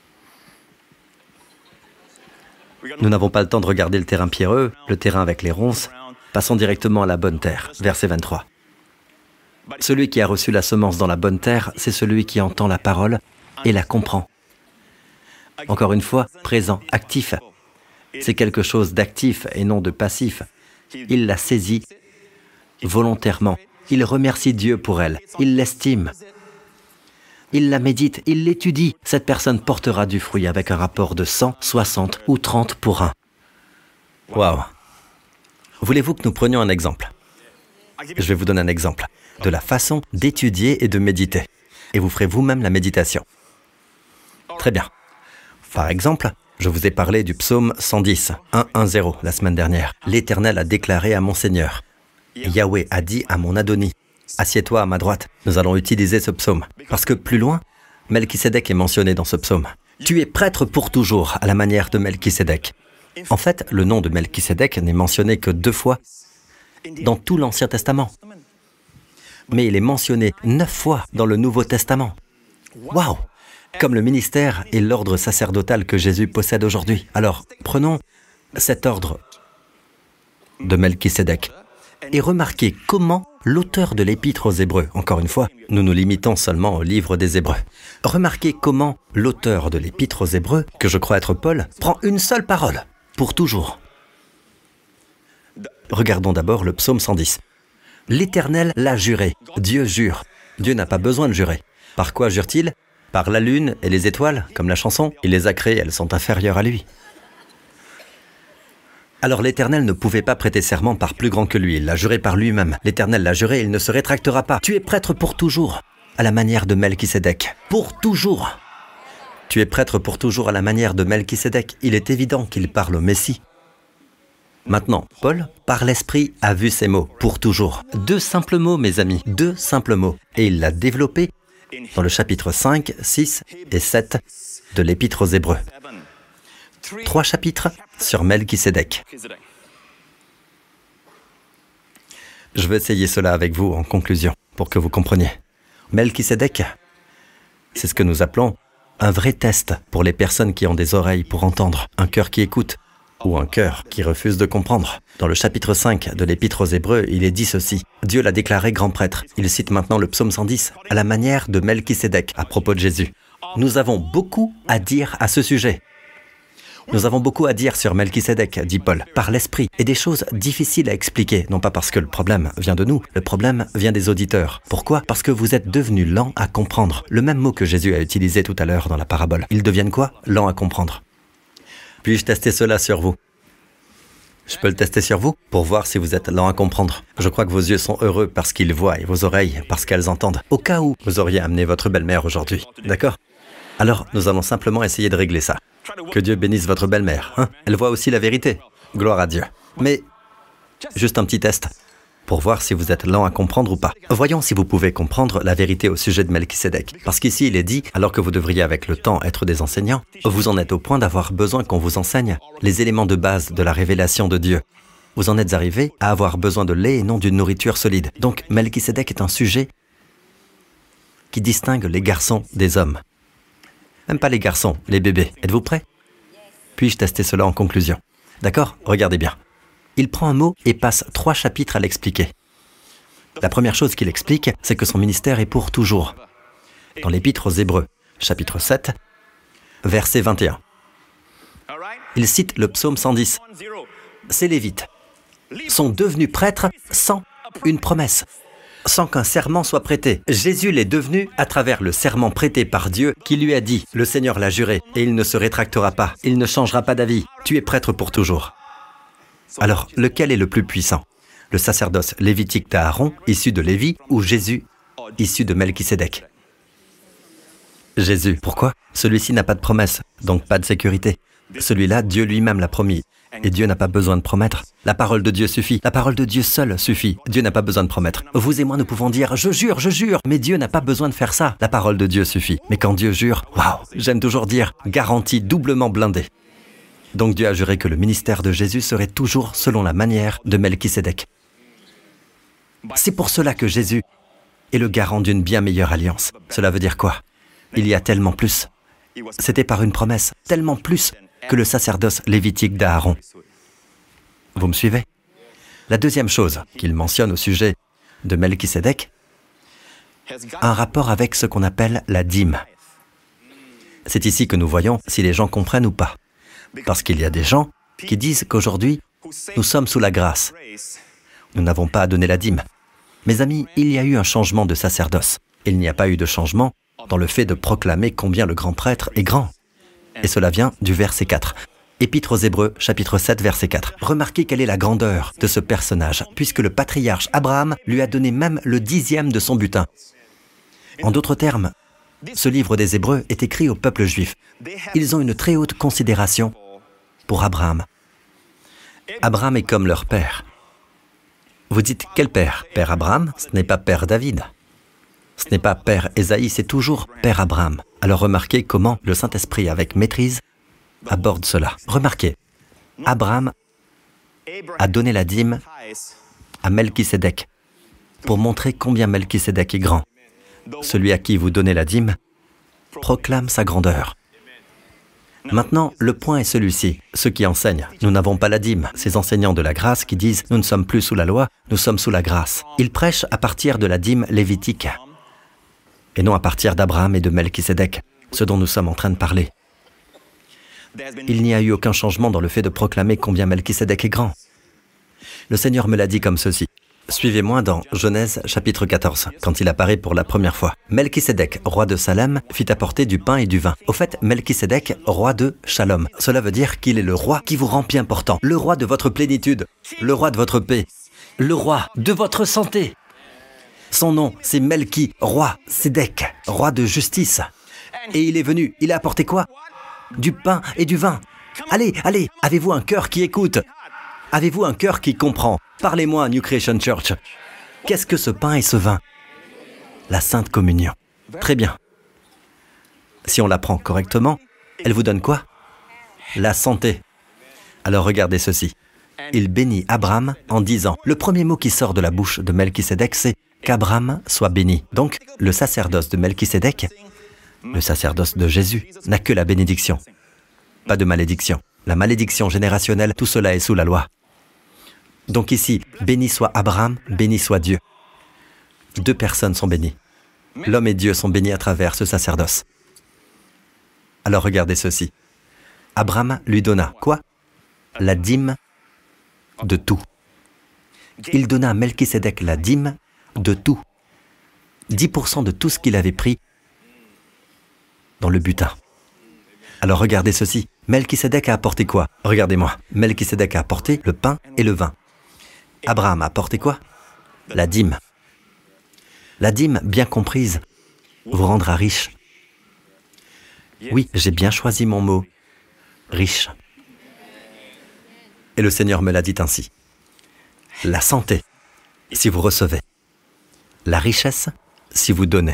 Nous n'avons pas le temps de regarder le terrain pierreux, le terrain avec les ronces. Passons directement à la bonne terre. Verset vingt-trois. Celui qui a reçu la semence dans la bonne terre, c'est celui qui entend la parole et la comprend. Encore une fois, présent, actif. C'est quelque chose d'actif et non de passif. Il la saisit volontairement. Il remercie Dieu pour elle. Il l'estime. Il la médite, il l'étudie. Cette personne portera du fruit avec un rapport de cent, soixante ou trente pour un. Waouh! Voulez-vous que nous prenions un exemple? Je vais vous donner un exemple de la façon d'étudier et de méditer. Et vous ferez vous-même la méditation. Très bien. Par exemple, je vous ai parlé du psaume cent dix, un un zéro, la semaine dernière. L'Éternel a déclaré à mon Seigneur. Yahweh a dit à mon Adoni, « Assieds-toi à ma droite ». Nous allons utiliser ce psaume. Parce que plus loin, Melchisédek est mentionné dans ce psaume. Tu es prêtre pour toujours, à la manière de Melchisédek. En fait, le nom de Melchisédek n'est mentionné que deux fois dans tout l'Ancien Testament. Mais il est mentionné neuf fois dans le Nouveau Testament. Waouh! Comme le ministère et l'ordre sacerdotal que Jésus possède aujourd'hui. Alors, prenons cet ordre de Melchisédek et remarquez comment l'auteur de l'Épître aux Hébreux, encore une fois, nous nous limitons seulement au livre des Hébreux. Remarquez comment l'auteur de l'Épître aux Hébreux, que je crois être Paul, prend une seule parole, pour toujours. Regardons d'abord le psaume cent dix. L'Éternel l'a juré. Dieu jure. Dieu n'a pas besoin de jurer. Par quoi jure-t-il? Par la lune et les étoiles, comme la chanson. Il les a créées, elles sont inférieures à lui. Alors l'Éternel ne pouvait pas prêter serment par plus grand que lui. Il l'a juré par lui-même. L'Éternel l'a juré, il ne se rétractera pas. Tu es prêtre pour toujours, à la manière de Melchisédek. Pour toujours. Tu es prêtre pour toujours à la manière de Melchisédek. Il est évident qu'il parle au Messie. Maintenant, Paul, par l'Esprit, a vu ces mots, pour toujours. Deux simples mots, mes amis, deux simples mots. Et il l'a développé dans le chapitre cinq, six et sept de l'Épître aux Hébreux. Trois chapitres sur Melchisédek. Je vais essayer cela avec vous en conclusion, pour que vous compreniez. Melchisédek, c'est ce que nous appelons un vrai test pour les personnes qui ont des oreilles pour entendre, un cœur qui écoute, ou un cœur qui refuse de comprendre. Dans le chapitre cinq de l'Épître aux Hébreux, il est dit ceci. Dieu l'a déclaré grand prêtre. Il cite maintenant le psaume cent dix, à la manière de Melchisédek, à propos de Jésus. Nous avons beaucoup à dire à ce sujet. Nous avons beaucoup à dire sur Melchisédek, dit Paul, par l'Esprit, et des choses difficiles à expliquer, non pas parce que le problème vient de nous, le problème vient des auditeurs. Pourquoi? Parce que vous êtes devenus lents à comprendre. Le même mot que Jésus a utilisé tout à l'heure dans la parabole. Ils deviennent quoi? Lents à comprendre. Puis-je tester cela sur vous? Je peux le tester sur vous pour voir si vous êtes lent à comprendre. Je crois que vos yeux sont heureux parce qu'ils voient et vos oreilles parce qu'elles entendent. Au cas où vous auriez amené votre belle-mère aujourd'hui, d'accord? Alors, nous allons simplement essayer de régler ça. Que Dieu bénisse votre belle-mère, hein? Elle voit aussi la vérité. Gloire à Dieu. Mais, juste un petit test, pour voir si vous êtes lent à comprendre ou pas. Voyons si vous pouvez comprendre la vérité au sujet de Melchisédek. Parce qu'ici, il est dit, alors que vous devriez avec le temps être des enseignants, vous en êtes au point d'avoir besoin qu'on vous enseigne les éléments de base de la révélation de Dieu. Vous en êtes arrivé à avoir besoin de lait et non d'une nourriture solide. Donc, Melchisédek est un sujet qui distingue les garçons des hommes. Même pas les garçons, les bébés. Êtes-vous prêts? Puis-je tester cela en conclusion? D'accord? Regardez bien. Il prend un mot et passe trois chapitres à l'expliquer. La première chose qu'il explique, c'est que son ministère est pour toujours. Dans l'Épître aux Hébreux, chapitre sept, verset vingt et un. Il cite le psaume cent dix. Ces Lévites sont devenus prêtres sans une promesse, sans qu'un serment soit prêté. Jésus l'est devenu à travers le serment prêté par Dieu qui lui a dit « Le Seigneur l'a juré et il ne se rétractera pas, il ne changera pas d'avis. Tu es prêtre pour toujours. » Alors, lequel est le plus puissant? Le sacerdoce lévitique d'Aaron, issu de Lévi, ou Jésus, issu de Melchisédek? Jésus. Pourquoi? Celui-ci n'a pas de promesse, donc pas de sécurité. Celui-là, Dieu lui-même l'a promis. Et Dieu n'a pas besoin de promettre. La parole de Dieu suffit. La parole de Dieu seule suffit. Dieu n'a pas besoin de promettre. Vous et moi, nous pouvons dire « Je jure, je jure !» Mais Dieu n'a pas besoin de faire ça. La parole de Dieu suffit. Mais quand Dieu jure, waouh, j'aime toujours dire « garantie doublement blindée ». Donc Dieu a juré que le ministère de Jésus serait toujours selon la manière de Melchisédek. C'est pour cela que Jésus est le garant d'une bien meilleure alliance. Cela veut dire quoi? Il y a tellement plus. C'était par une promesse, tellement plus que le sacerdoce lévitique d'Aaron. Vous me suivez? La deuxième chose qu'il mentionne au sujet de Melchisédek, a un rapport avec ce qu'on appelle la dîme. C'est ici que nous voyons si les gens comprennent ou pas. Parce qu'il y a des gens qui disent qu'aujourd'hui, nous sommes sous la grâce. Nous n'avons pas à donner la dîme. Mes amis, il y a eu un changement de sacerdoce. Il n'y a pas eu de changement dans le fait de proclamer combien le grand prêtre est grand. Et cela vient du verset quatre. Épître aux Hébreux, chapitre sept, verset quatre. Remarquez quelle est la grandeur de ce personnage, puisque le patriarche Abraham lui a donné même le dixième de son butin. En d'autres termes, ce livre des Hébreux est écrit au peuple juif. Ils ont une très haute considération pour Abraham. Abraham est comme leur père. Vous dites, quel père? Père Abraham? Ce n'est pas père David. Ce n'est pas père Ésaïe, c'est toujours père Abraham. Alors remarquez comment le Saint-Esprit, avec maîtrise, aborde cela. Remarquez, Abraham a donné la dîme à Melchisédek pour montrer combien Melchisédek est grand. Celui à qui vous donnez la dîme proclame sa grandeur. Maintenant, le point est celui-ci. Ceux qui enseignent, nous n'avons pas la dîme. Ces enseignants de la grâce qui disent, nous ne sommes plus sous la loi, nous sommes sous la grâce. Ils prêchent à partir de la dîme lévitique et non à partir d'Abraham et de Melchisédek, ce dont nous sommes en train de parler. Il n'y a eu aucun changement dans le fait de proclamer combien Melchisédek est grand. Le Seigneur me l'a dit comme ceci. Suivez-moi dans Genèse chapitre quatorze, quand il apparaît pour la première fois. Melchisédek, roi de Salem, fit apporter du pain et du vin. Au fait, Melchisédek, roi de Shalom. Cela veut dire qu'il est le roi qui vous rend bien portant, le roi de votre plénitude, le roi de votre paix, le roi de votre santé. Son nom, c'est Melchi, roi Sédek, roi de justice. Et il est venu, il a apporté quoi? Du pain et du vin. Allez, allez, avez-vous un cœur qui écoute? Avez-vous un cœur qui comprend? Parlez-moi, New Creation Church. Qu'est-ce que ce pain et ce vin? La Sainte Communion. Très bien. Si on la prend correctement, elle vous donne quoi? La santé. Alors regardez ceci. Il bénit Abraham en disant, le premier mot qui sort de la bouche de Melchisédek, c'est qu'Abraham soit béni. Donc, le sacerdoce de Melchisédek, le sacerdoce de Jésus, n'a que la bénédiction. Pas de malédiction. La malédiction générationnelle, tout cela est sous la loi. Donc ici, béni soit Abraham, béni soit Dieu. Deux personnes sont bénies. L'homme et Dieu sont bénis à travers ce sacerdoce. Alors regardez ceci. Abraham lui donna quoi? La dîme de tout. Il donna à Melchisédek la dîme de tout. dix pour cent de tout ce qu'il avait pris dans le butin. Alors regardez ceci. Melchisédek a apporté quoi? Regardez-moi. Melchisédek a apporté le pain et le vin. Abraham a apporté quoi? La dîme. La dîme, bien comprise, vous rendra riche. Oui, j'ai bien choisi mon mot. Riche. Et le Seigneur me l'a dit ainsi. La santé, si vous recevez. La richesse, si vous donnez.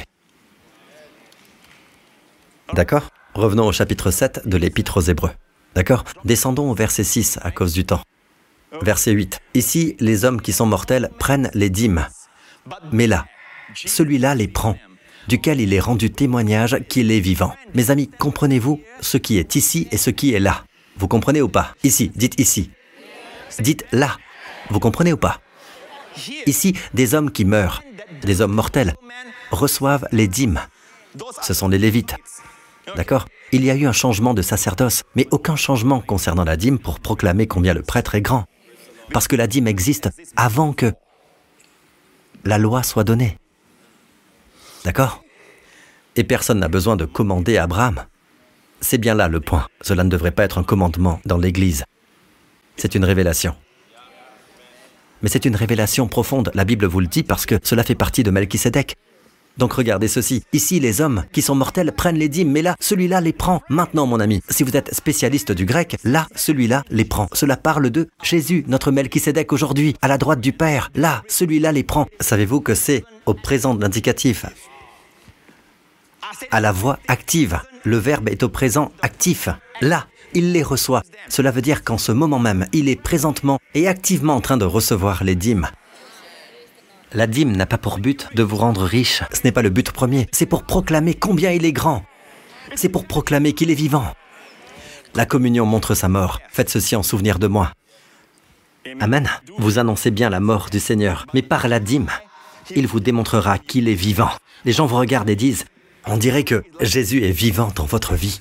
D'accord? Revenons au chapitre sept de l'Épître aux Hébreux. D'accord? Descendons au verset six à cause du temps. Verset huit. Ici, les hommes qui sont mortels prennent les dîmes. Mais là, celui-là les prend, duquel il est rendu témoignage qu'il est vivant. Mes amis, comprenez-vous ce qui est ici et ce qui est là? Vous comprenez ou pas? Ici, dites ici. Dites là. Vous comprenez ou pas? Ici, des hommes qui meurent, des hommes mortels, reçoivent les dîmes. Ce sont les Lévites. D'accord? Il y a eu un changement de sacerdoce, mais aucun changement concernant la dîme pour proclamer combien le prêtre est grand. Parce que la dîme existe avant que la loi soit donnée. D'accord? Et personne n'a besoin de commander à Abraham. C'est bien là le point. Cela ne devrait pas être un commandement dans l'Église. C'est une révélation. Mais c'est une révélation profonde. La Bible vous le dit parce que cela fait partie de Melchisédek. Donc regardez ceci. Ici, les hommes qui sont mortels prennent les dîmes, mais là, celui-là les prend. Maintenant, mon ami, si vous êtes spécialiste du grec, là, celui-là les prend. Cela parle de Jésus, notre Melchisédek aujourd'hui, à la droite du Père. Là, celui-là les prend. Savez-vous que c'est au présent de l'indicatif, à la voix active. Le verbe est au présent actif. Là, il les reçoit. Cela veut dire qu'en ce moment même, il est présentement et activement en train de recevoir les dîmes. La dîme n'a pas pour but de vous rendre riche. Ce n'est pas le but premier. C'est pour proclamer combien il est grand. C'est pour proclamer qu'il est vivant. La communion montre sa mort. Faites ceci en souvenir de moi. Amen. Vous annoncez bien la mort du Seigneur, mais par la dîme. il vous démontrera qu'il est vivant. Les gens vous regardent et disent, on dirait que Jésus est vivant dans votre vie.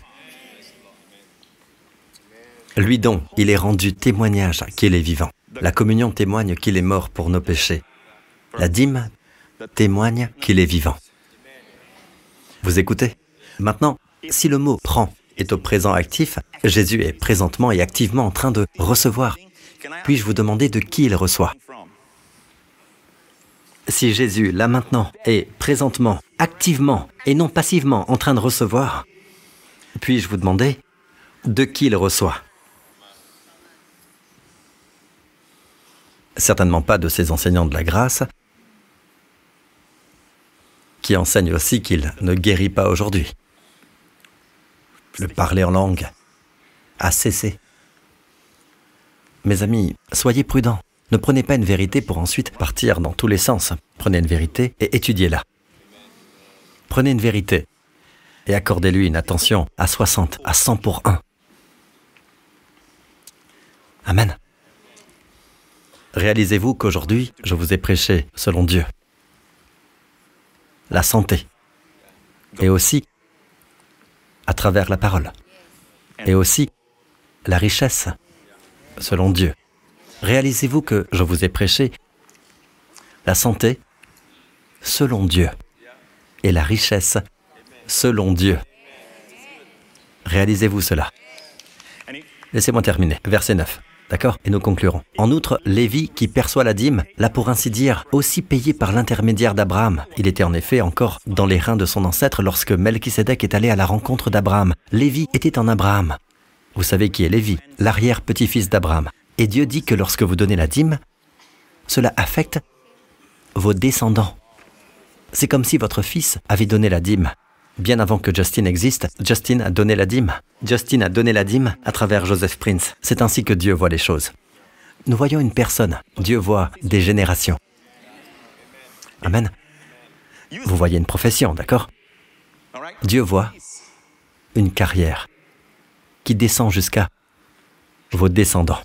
Lui donc, il est rendu témoignage qu'il est vivant. La communion témoigne qu'il est mort pour nos péchés. La dîme témoigne qu'il est vivant. Vous écoutez? Maintenant, si le mot « prend » est au présent actif, Jésus est présentement et activement en train de recevoir. Puis-je vous demander de qui il reçoit? Si Jésus, là maintenant, est présentement, activement et non passivement en train de recevoir, puis-je vous demander de qui il reçoit? Certainement pas de ces enseignants de la grâce qui enseignent aussi qu'il ne guérit pas aujourd'hui. Le parler en langue a cessé. Mes amis, soyez prudents. Ne prenez pas une vérité pour ensuite partir dans tous les sens. Prenez une vérité et étudiez-la. Prenez une vérité et accordez-lui une attention à soixante, à cent pour un. Amen. Réalisez-vous qu'aujourd'hui, je vous ai prêché selon Dieu la santé, et aussi à travers la parole, et aussi la richesse selon Dieu. Réalisez-vous que je vous ai prêché la santé selon Dieu et la richesse selon Dieu. Réalisez-vous cela. Laissez-moi terminer. Verset neuf. D'accord? Et nous conclurons. En outre, Lévi, qui perçoit la dîme, l'a pour ainsi dire aussi payé par l'intermédiaire d'Abraham. Il était en effet encore dans les reins de son ancêtre lorsque Melchisédek est allé à la rencontre d'Abraham. Lévi était en Abraham. Vous savez qui est Lévi? L'arrière-petit-fils d'Abraham. Et Dieu dit que lorsque vous donnez la dîme, cela affecte vos descendants. C'est comme si votre fils avait donné la dîme. Bien avant que Justin existe, Justin a donné la dîme. Justin a donné la dîme à travers Joseph Prince. C'est ainsi que Dieu voit les choses. Nous voyons une personne. Dieu voit des générations. Amen. Vous voyez une profession, d'accord? Dieu voit une carrière qui descend jusqu'à vos descendants.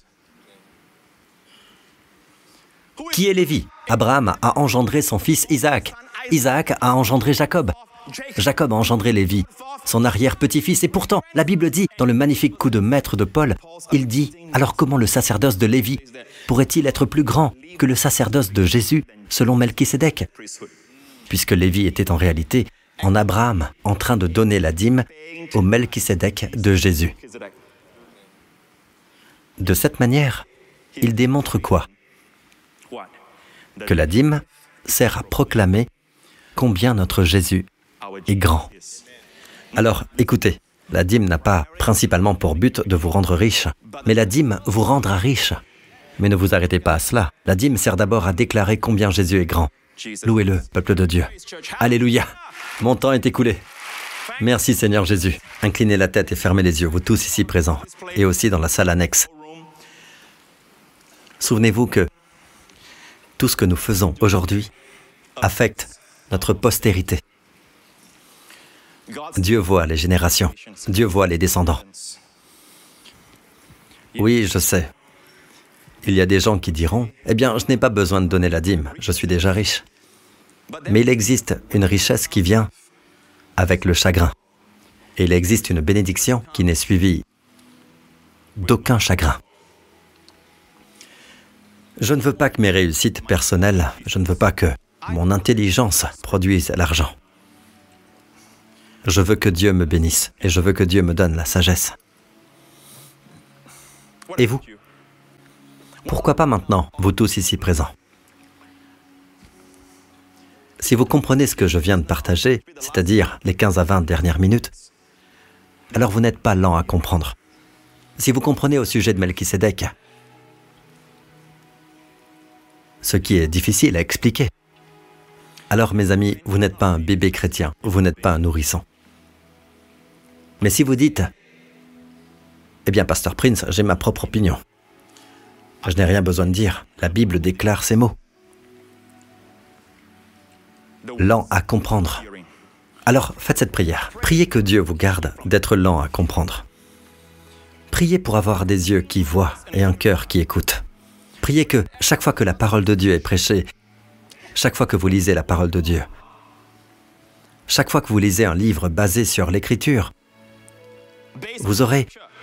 Qui est Lévi? Abraham a engendré son fils Isaac. Isaac a engendré Jacob. Jacob a engendré Lévi, son arrière-petit-fils. Et pourtant, la Bible dit, dans le magnifique coup de maître de Paul, il dit, alors comment le sacerdoce de Lévi pourrait-il être plus grand que le sacerdoce de Jésus, selon Melchisédek? Puisque Lévi était en réalité en Abraham, en train de donner la dîme au Melchisédek de Jésus. De cette manière, il démontre quoi? Que la dîme sert à proclamer combien notre Jésus est grand. Alors, écoutez, la dîme n'a pas principalement pour but de vous rendre riche, mais la dîme vous rendra riche. Mais ne vous arrêtez pas à cela. La dîme sert d'abord à déclarer combien Jésus est grand. Louez-le, peuple de Dieu. Alléluia. Mon temps est écoulé. Merci Seigneur Jésus. Inclinez la tête et fermez les yeux, vous tous ici présents, et aussi dans la salle annexe. Souvenez-vous que tout ce que nous faisons aujourd'hui affecte notre postérité. Dieu voit les générations. Dieu voit les descendants. Oui, je sais. Il y a des gens qui diront, « Eh bien, je n'ai pas besoin de donner la dîme, je suis déjà riche. » Mais il existe une richesse qui vient avec le chagrin. Et il existe une bénédiction qui n'est suivie d'aucun chagrin. Je ne veux pas que mes réussites personnelles, je ne veux pas que mon intelligence produise l'argent. Je veux que Dieu me bénisse et je veux que Dieu me donne la sagesse. Et vous? Pourquoi pas maintenant, vous tous ici présents? Si vous comprenez ce que je viens de partager, c'est-à-dire les quinze à vingt dernières minutes, alors vous n'êtes pas lent à comprendre. Si vous comprenez au sujet de Melchisédek, ce qui est difficile à expliquer, alors mes amis, vous n'êtes pas un bébé chrétien, vous n'êtes pas un nourrisson. Mais si vous dites, eh bien, Pasteur Prince, j'ai ma propre opinion. Je n'ai rien besoin de dire, la Bible déclare ces mots. Lent à comprendre. Alors, faites cette prière. Priez que Dieu vous garde d'être lent à comprendre. Priez pour avoir des yeux qui voient et un cœur qui écoute. Priez que, chaque fois que la parole de Dieu est prêchée, chaque fois que vous lisez la parole de Dieu, chaque fois que vous lisez un livre basé sur l'Écriture, vous aurez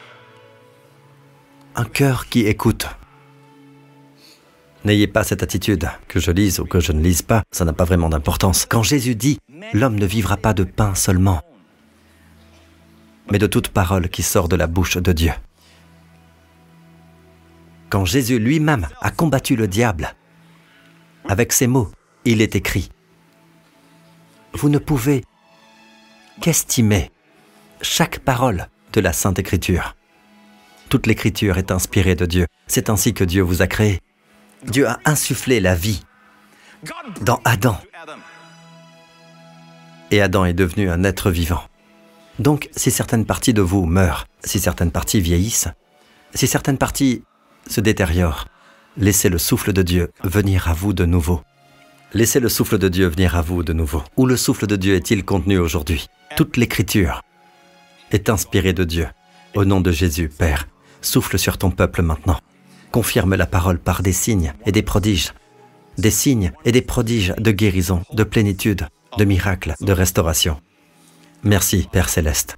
un cœur qui écoute. N'ayez pas cette attitude, que je lise ou que je ne lise pas, ça n'a pas vraiment d'importance. Quand Jésus dit « L'homme ne vivra pas de pain seulement », mais de toute parole qui sort de la bouche de Dieu. Quand Jésus lui-même a combattu le diable, avec ces mots, il est écrit « Vous ne pouvez qu'estimer chaque parole de la Sainte Écriture. Toute l'Écriture est inspirée de Dieu. C'est ainsi que Dieu vous a créé. Dieu a insufflé la vie dans Adam. Et Adam est devenu un être vivant. Donc, si certaines parties de vous meurent, si certaines parties vieillissent, si certaines parties se détériorent, laissez le souffle de Dieu venir à vous de nouveau. Laissez le souffle de Dieu venir à vous de nouveau. Où le souffle de Dieu est-il contenu aujourd'hui? Toute l'Écriture est inspirée de Dieu. Au nom de Jésus, Père, souffle sur ton peuple maintenant. Confirme la parole par des signes et des prodiges. Des signes et des prodiges de guérison, de plénitude, de miracles, de restauration. Merci, Père Céleste.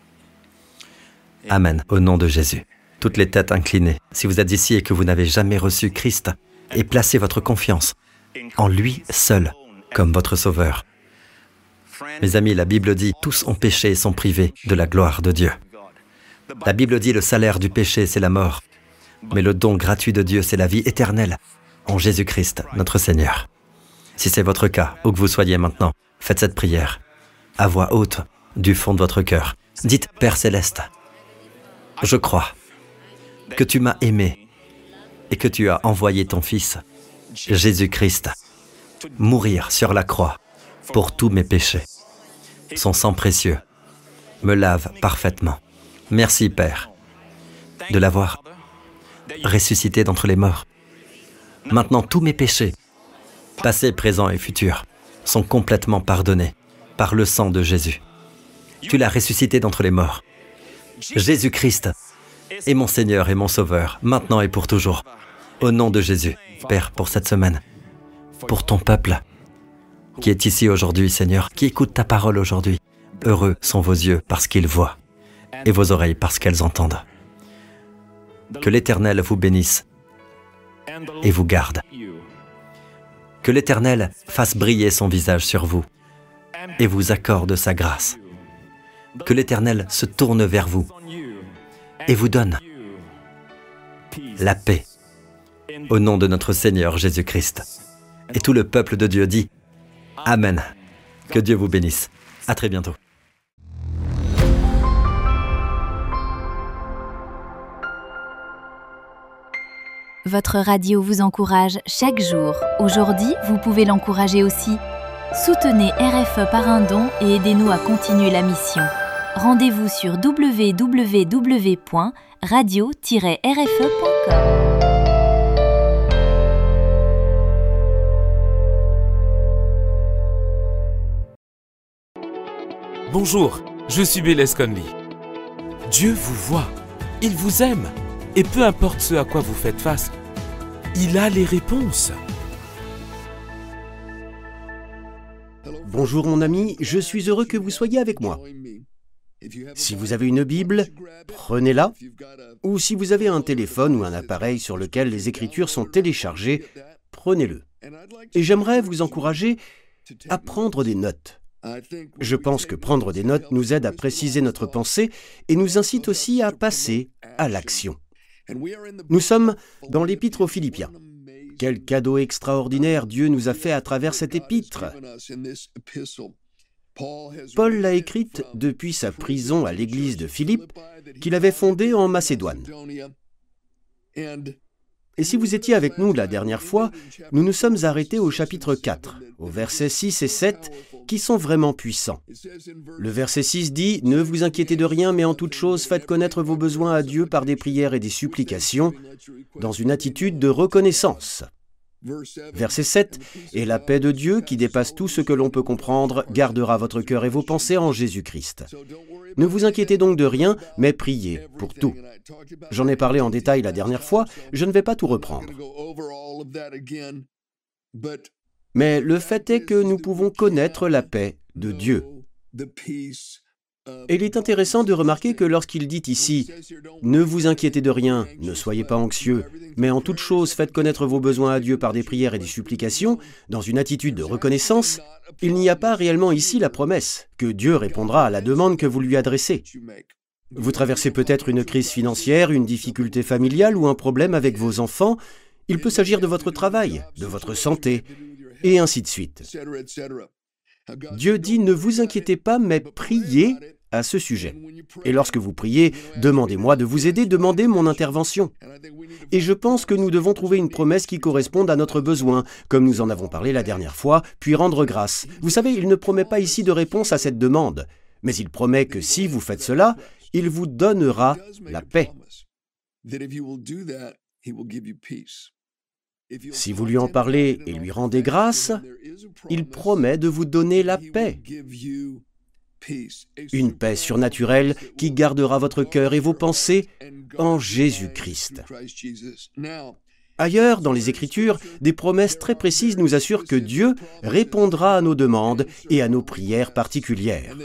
Amen, au nom de Jésus. Toutes les têtes inclinées, si vous êtes ici et que vous n'avez jamais reçu Christ, et placez votre confiance en lui seul, comme votre Sauveur. Mes amis, la Bible dit, tous ont péché et sont privés de la gloire de Dieu. La Bible dit, le salaire du péché, c'est la mort. Mais le don gratuit de Dieu, c'est la vie éternelle, en Jésus-Christ, notre Seigneur. Si c'est votre cas, où que vous soyez maintenant, faites cette prière, à voix haute, du fond de votre cœur. Dites, Père Céleste, je crois que tu m'as aimé et que tu as envoyé ton Fils, Jésus-Christ, mourir sur la croix pour tous mes péchés. Son sang précieux me lave parfaitement. Merci, Père, de l'avoir ressuscité d'entre les morts. Maintenant, tous mes péchés, passés, présents et futurs, sont complètement pardonnés par le sang de Jésus. Tu l'as ressuscité d'entre les morts. Jésus-Christ est mon Seigneur et mon Sauveur, maintenant et pour toujours. Au nom de Jésus, Père, pour cette semaine, pour ton peuple qui est ici aujourd'hui, Seigneur, qui écoute ta parole aujourd'hui. Heureux sont vos yeux parce qu'ils voient et vos oreilles parce qu'elles entendent. Que l'Éternel vous bénisse et vous garde. Que l'Éternel fasse briller son visage sur vous et vous accorde sa grâce. Que l'Éternel se tourne vers vous et vous donne la paix au nom de notre Seigneur Jésus-Christ. Et tout le peuple de Dieu dit Amen. Que Dieu vous bénisse. À très bientôt. Votre radio vous encourage chaque jour. Aujourd'hui, vous pouvez l'encourager aussi. Soutenez R F E par un don et aidez-nous à continuer la mission. Rendez-vous sur w w w point radio tiret r f e point com. Bonjour, je suis Bélez Conley. Dieu vous voit, il vous aime, et peu importe ce à quoi vous faites face, il a les réponses. Bonjour mon ami, je suis heureux que vous soyez avec moi. Si vous avez une Bible, prenez-la, ou si vous avez un téléphone ou un appareil sur lequel les Écritures sont téléchargées, prenez-le. Et j'aimerais vous encourager à prendre des notes. Je pense que prendre des notes nous aide à préciser notre pensée et nous incite aussi à passer à l'action. Nous sommes dans l'Épître aux Philippiens. Quel cadeau extraordinaire Dieu nous a fait à travers cette épître. Paul l'a écrite depuis sa prison à l'église de Philippe qu'il avait fondée en Macédoine. Et si vous étiez avec nous la dernière fois, nous nous sommes arrêtés au chapitre quatre, aux versets six et sept, qui sont vraiment puissants. Le verset six dit « Ne vous inquiétez de rien, mais en toute chose, faites connaître vos besoins à Dieu par des prières et des supplications, dans une attitude de reconnaissance. » Verset sept « Et la paix de Dieu, qui dépasse tout ce que l'on peut comprendre, gardera votre cœur et vos pensées en Jésus-Christ. Ne vous inquiétez donc de rien, mais priez pour tout. » J'en ai parlé en détail la dernière fois, je ne vais pas tout reprendre. Mais le fait est que nous pouvons connaître la paix de Dieu. Et il est intéressant de remarquer que lorsqu'il dit ici « Ne vous inquiétez de rien, ne soyez pas anxieux, mais en toute chose faites connaître vos besoins à Dieu par des prières et des supplications, dans une attitude de reconnaissance », il n'y a pas réellement ici la promesse que Dieu répondra à la demande que vous lui adressez. Vous traversez peut-être une crise financière, une difficulté familiale ou un problème avec vos enfants. Il peut s'agir de votre travail, de votre santé, et ainsi de suite. Dieu dit « Ne vous inquiétez pas, mais priez à ce sujet. Et lorsque vous priez, demandez-moi de vous aider, demandez mon intervention. » Et je pense que nous devons trouver une promesse qui corresponde à notre besoin, comme nous en avons parlé la dernière fois, puis rendre grâce. Vous savez, il ne promet pas ici de réponse à cette demande, mais il promet que si vous faites cela, il vous donnera la paix. Si vous lui en parlez et lui rendez grâce, il promet de vous donner la paix. Une paix surnaturelle qui gardera votre cœur et vos pensées en Jésus-Christ. Ailleurs, dans les Écritures, des promesses très précises nous assurent que Dieu répondra à nos demandes et à nos prières particulières.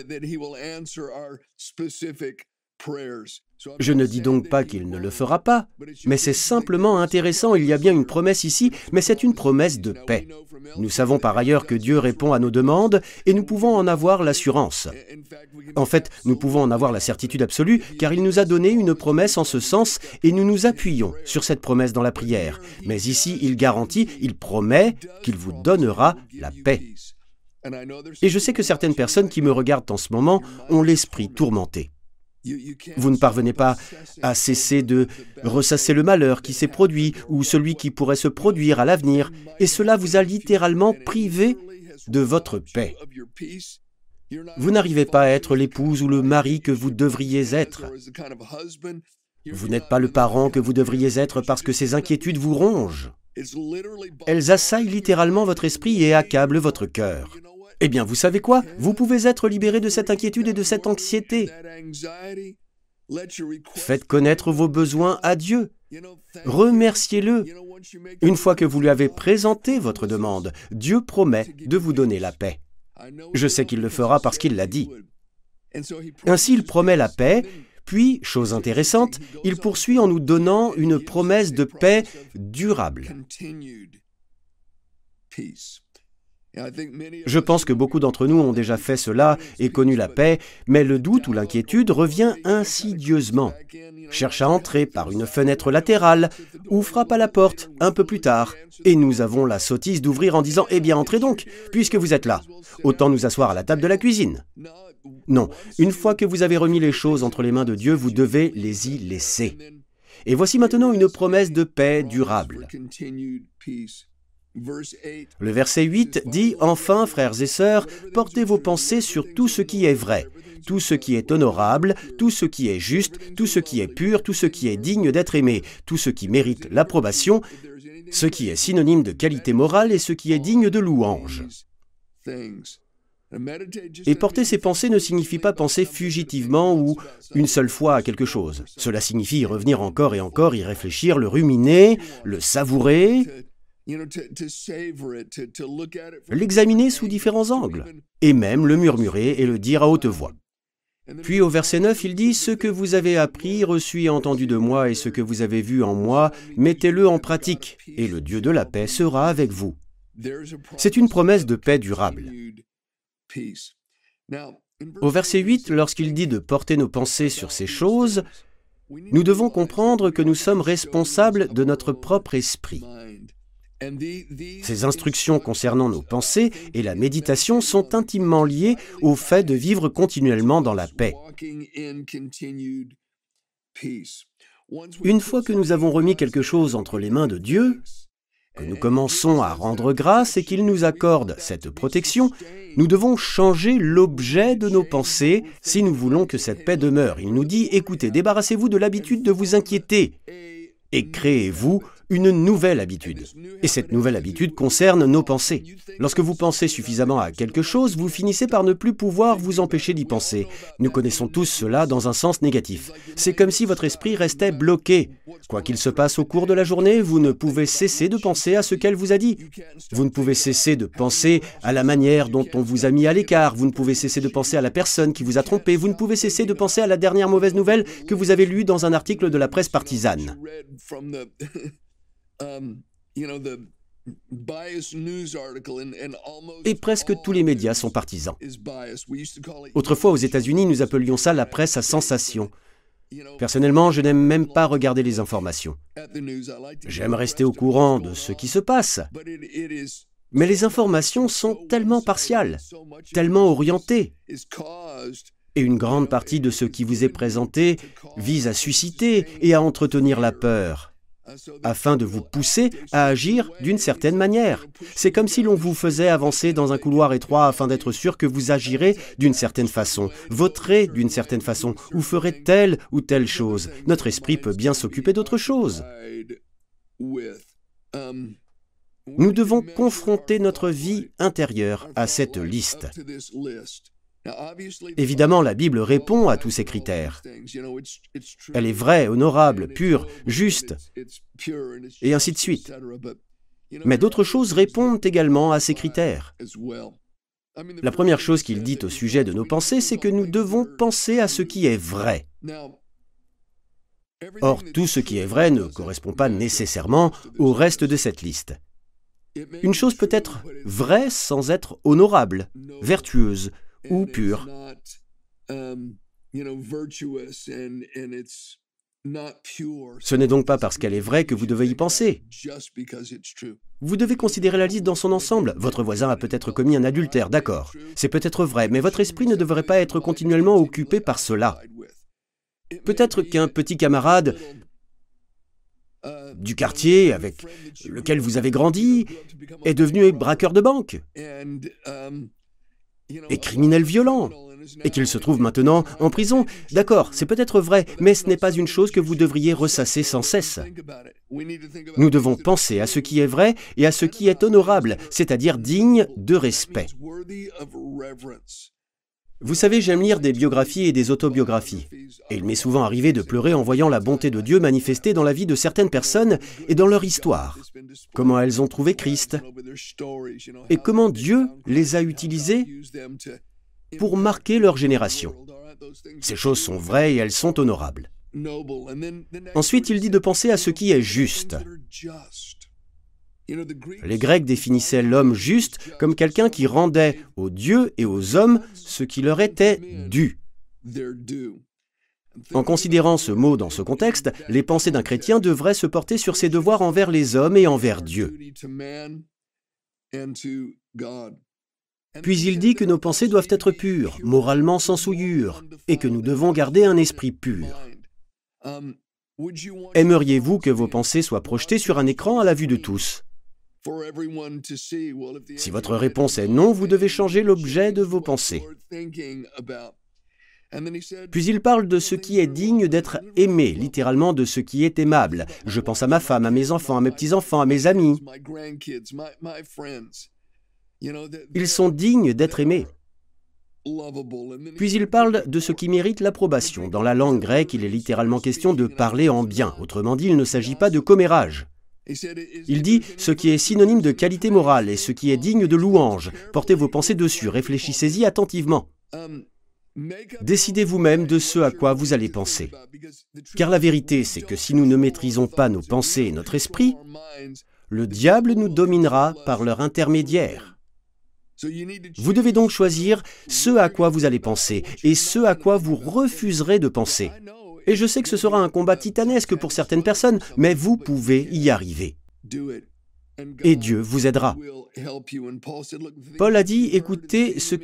Je ne dis donc pas qu'il ne le fera pas, mais c'est simplement intéressant, il y a bien une promesse ici, mais c'est une promesse de paix. Nous savons par ailleurs que Dieu répond à nos demandes et nous pouvons en avoir l'assurance. En fait, nous pouvons en avoir la certitude absolue car il nous a donné une promesse en ce sens et nous nous appuyons sur cette promesse dans la prière. Mais ici, il garantit, il promet qu'il vous donnera la paix. Et je sais que certaines personnes qui me regardent en ce moment ont l'esprit tourmenté. Vous ne parvenez pas à cesser de ressasser le malheur qui s'est produit ou celui qui pourrait se produire à l'avenir, et cela vous a littéralement privé de votre paix. Vous n'arrivez pas à être l'épouse ou le mari que vous devriez être. Vous n'êtes pas le parent que vous devriez être parce que ces inquiétudes vous rongent. Elles assaillent littéralement votre esprit et accablent votre cœur. Eh bien, vous savez quoi? Vous pouvez être libéré de cette inquiétude et de cette anxiété. Faites connaître vos besoins à Dieu. Remerciez-le. Une fois que vous lui avez présenté votre demande, Dieu promet de vous donner la paix. Je sais qu'il le fera parce qu'il l'a dit. Ainsi, il promet la paix, puis, chose intéressante, il poursuit en nous donnant une promesse de paix durable. Je pense que beaucoup d'entre nous ont déjà fait cela et connu la paix, mais le doute ou l'inquiétude revient insidieusement, cherche à entrer par une fenêtre latérale ou frappe à la porte un peu plus tard. Et nous avons la sottise d'ouvrir en disant « Eh bien, entrez donc, puisque vous êtes là. Autant nous asseoir à la table de la cuisine. » Non, une fois que vous avez remis les choses entre les mains de Dieu, vous devez les y laisser. Et voici maintenant une promesse de paix durable. Le verset huit dit « Enfin, frères et sœurs, portez vos pensées sur tout ce qui est vrai, tout ce qui est honorable, tout ce qui est juste, tout ce qui est pur, tout ce qui est digne d'être aimé, tout ce qui mérite l'approbation, ce qui est synonyme de qualité morale et ce qui est digne de louange. » Et porter ses pensées ne signifie pas penser fugitivement ou une seule fois à quelque chose. Cela signifie y revenir encore et encore, y réfléchir, le ruminer, le savourer, l'examiner sous différents angles, et même le murmurer et le dire à haute voix. Puis au verset neuf, il dit « Ce que vous avez appris, reçu et entendu de moi, et ce que vous avez vu en moi, mettez-le en pratique, et le Dieu de la paix sera avec vous. » C'est une promesse de paix durable. Au verset huit, lorsqu'il dit de porter nos pensées sur ces choses, nous devons comprendre que nous sommes responsables de notre propre esprit. Ces instructions concernant nos pensées et la méditation sont intimement liées au fait de vivre continuellement dans la paix. Une fois que nous avons remis quelque chose entre les mains de Dieu, que nous commençons à rendre grâce et qu'il nous accorde cette protection, nous devons changer l'objet de nos pensées si nous voulons que cette paix demeure. Il nous dit « Écoutez, débarrassez-vous de l'habitude de vous inquiéter et créez-vous une nouvelle habitude. Et cette nouvelle habitude concerne nos pensées. Lorsque vous pensez suffisamment à quelque chose, vous finissez par ne plus pouvoir vous empêcher d'y penser. Nous connaissons tous cela dans un sens négatif. C'est comme si votre esprit restait bloqué. Quoi qu'il se passe au cours de la journée, vous ne pouvez cesser de penser à ce qu'elle vous a dit. Vous ne pouvez cesser de penser à la manière dont on vous a mis à l'écart. Vous ne pouvez cesser de penser à la personne qui vous a trompé. Vous ne pouvez cesser de penser à la dernière mauvaise nouvelle que vous avez lue dans un article de la presse partisane. Et presque tous les médias sont partisans. Autrefois, aux États-Unis, nous appelions ça la presse à sensation. Personnellement, je n'aime même pas regarder les informations. J'aime rester au courant de ce qui se passe. Mais les informations sont tellement partiales, tellement orientées. Et une grande partie de ce qui vous est présenté vise à susciter et à entretenir la peur, afin de vous pousser à agir d'une certaine manière. C'est comme si l'on vous faisait avancer dans un couloir étroit afin d'être sûr que vous agirez d'une certaine façon, voterez d'une certaine façon, ou ferez telle ou telle chose. Notre esprit peut bien s'occuper d'autre chose. Nous devons confronter notre vie intérieure à cette liste. Évidemment, la Bible répond à tous ces critères. Elle est vraie, honorable, pure, juste, et ainsi de suite. Mais d'autres choses répondent également à ces critères. La première chose qu'il dit au sujet de nos pensées, c'est que nous devons penser à ce qui est vrai. Or, tout ce qui est vrai ne correspond pas nécessairement au reste de cette liste. Une chose peut être vraie sans être honorable, vertueuse, ou pure. Ce n'est donc pas parce qu'elle est vraie que vous devez y penser. Vous devez considérer la liste dans son ensemble. Votre voisin a peut-être commis un adultère, d'accord. C'est peut-être vrai, mais votre esprit ne devrait pas être continuellement occupé par cela. Peut-être qu'un petit camarade du quartier avec lequel vous avez grandi est devenu braqueur de banque et criminel violent, et qu'il se trouve maintenant en prison. D'accord, c'est peut-être vrai, mais ce n'est pas une chose que vous devriez ressasser sans cesse. Nous devons penser à ce qui est vrai et à ce qui est honorable, c'est-à-dire digne de respect. Vous savez, j'aime lire des biographies et des autobiographies, et il m'est souvent arrivé de pleurer en voyant la bonté de Dieu manifestée dans la vie de certaines personnes et dans leur histoire, comment elles ont trouvé Christ, et comment Dieu les a utilisées pour marquer leur génération. Ces choses sont vraies et elles sont honorables. Ensuite, il dit de penser à ce qui est juste. Les Grecs définissaient l'homme juste comme quelqu'un qui rendait aux dieux et aux hommes ce qui leur était dû. En considérant ce mot dans ce contexte, les pensées d'un chrétien devraient se porter sur ses devoirs envers les hommes et envers Dieu. Puis il dit que nos pensées doivent être pures, moralement sans souillure, et que nous devons garder un esprit pur. Aimeriez-vous que vos pensées soient projetées sur un écran à la vue de tous ? Si votre réponse est non, vous devez changer l'objet de vos pensées. Puis il parle de ce qui est digne d'être aimé, littéralement de ce qui est aimable. Je pense à ma femme, à mes enfants, à mes petits-enfants, à mes amis. Ils sont dignes d'être aimés. Puis il parle de ce qui mérite l'approbation. Dans la langue grecque, il est littéralement question de parler en bien. Autrement dit, il ne s'agit pas de commérage. Il dit ce qui est synonyme de qualité morale et ce qui est digne de louange. Portez vos pensées dessus, réfléchissez-y attentivement. Décidez vous-même de ce à quoi vous allez penser. Car la vérité, c'est que si nous ne maîtrisons pas nos pensées et notre esprit, le diable nous dominera par leur intermédiaire. Vous devez donc choisir ce à quoi vous allez penser et ce à quoi vous refuserez de penser. Et je sais que ce sera un combat titanesque pour certaines personnes, mais vous pouvez y arriver. Et Dieu vous aidera. Paul a dit, écoutez ce que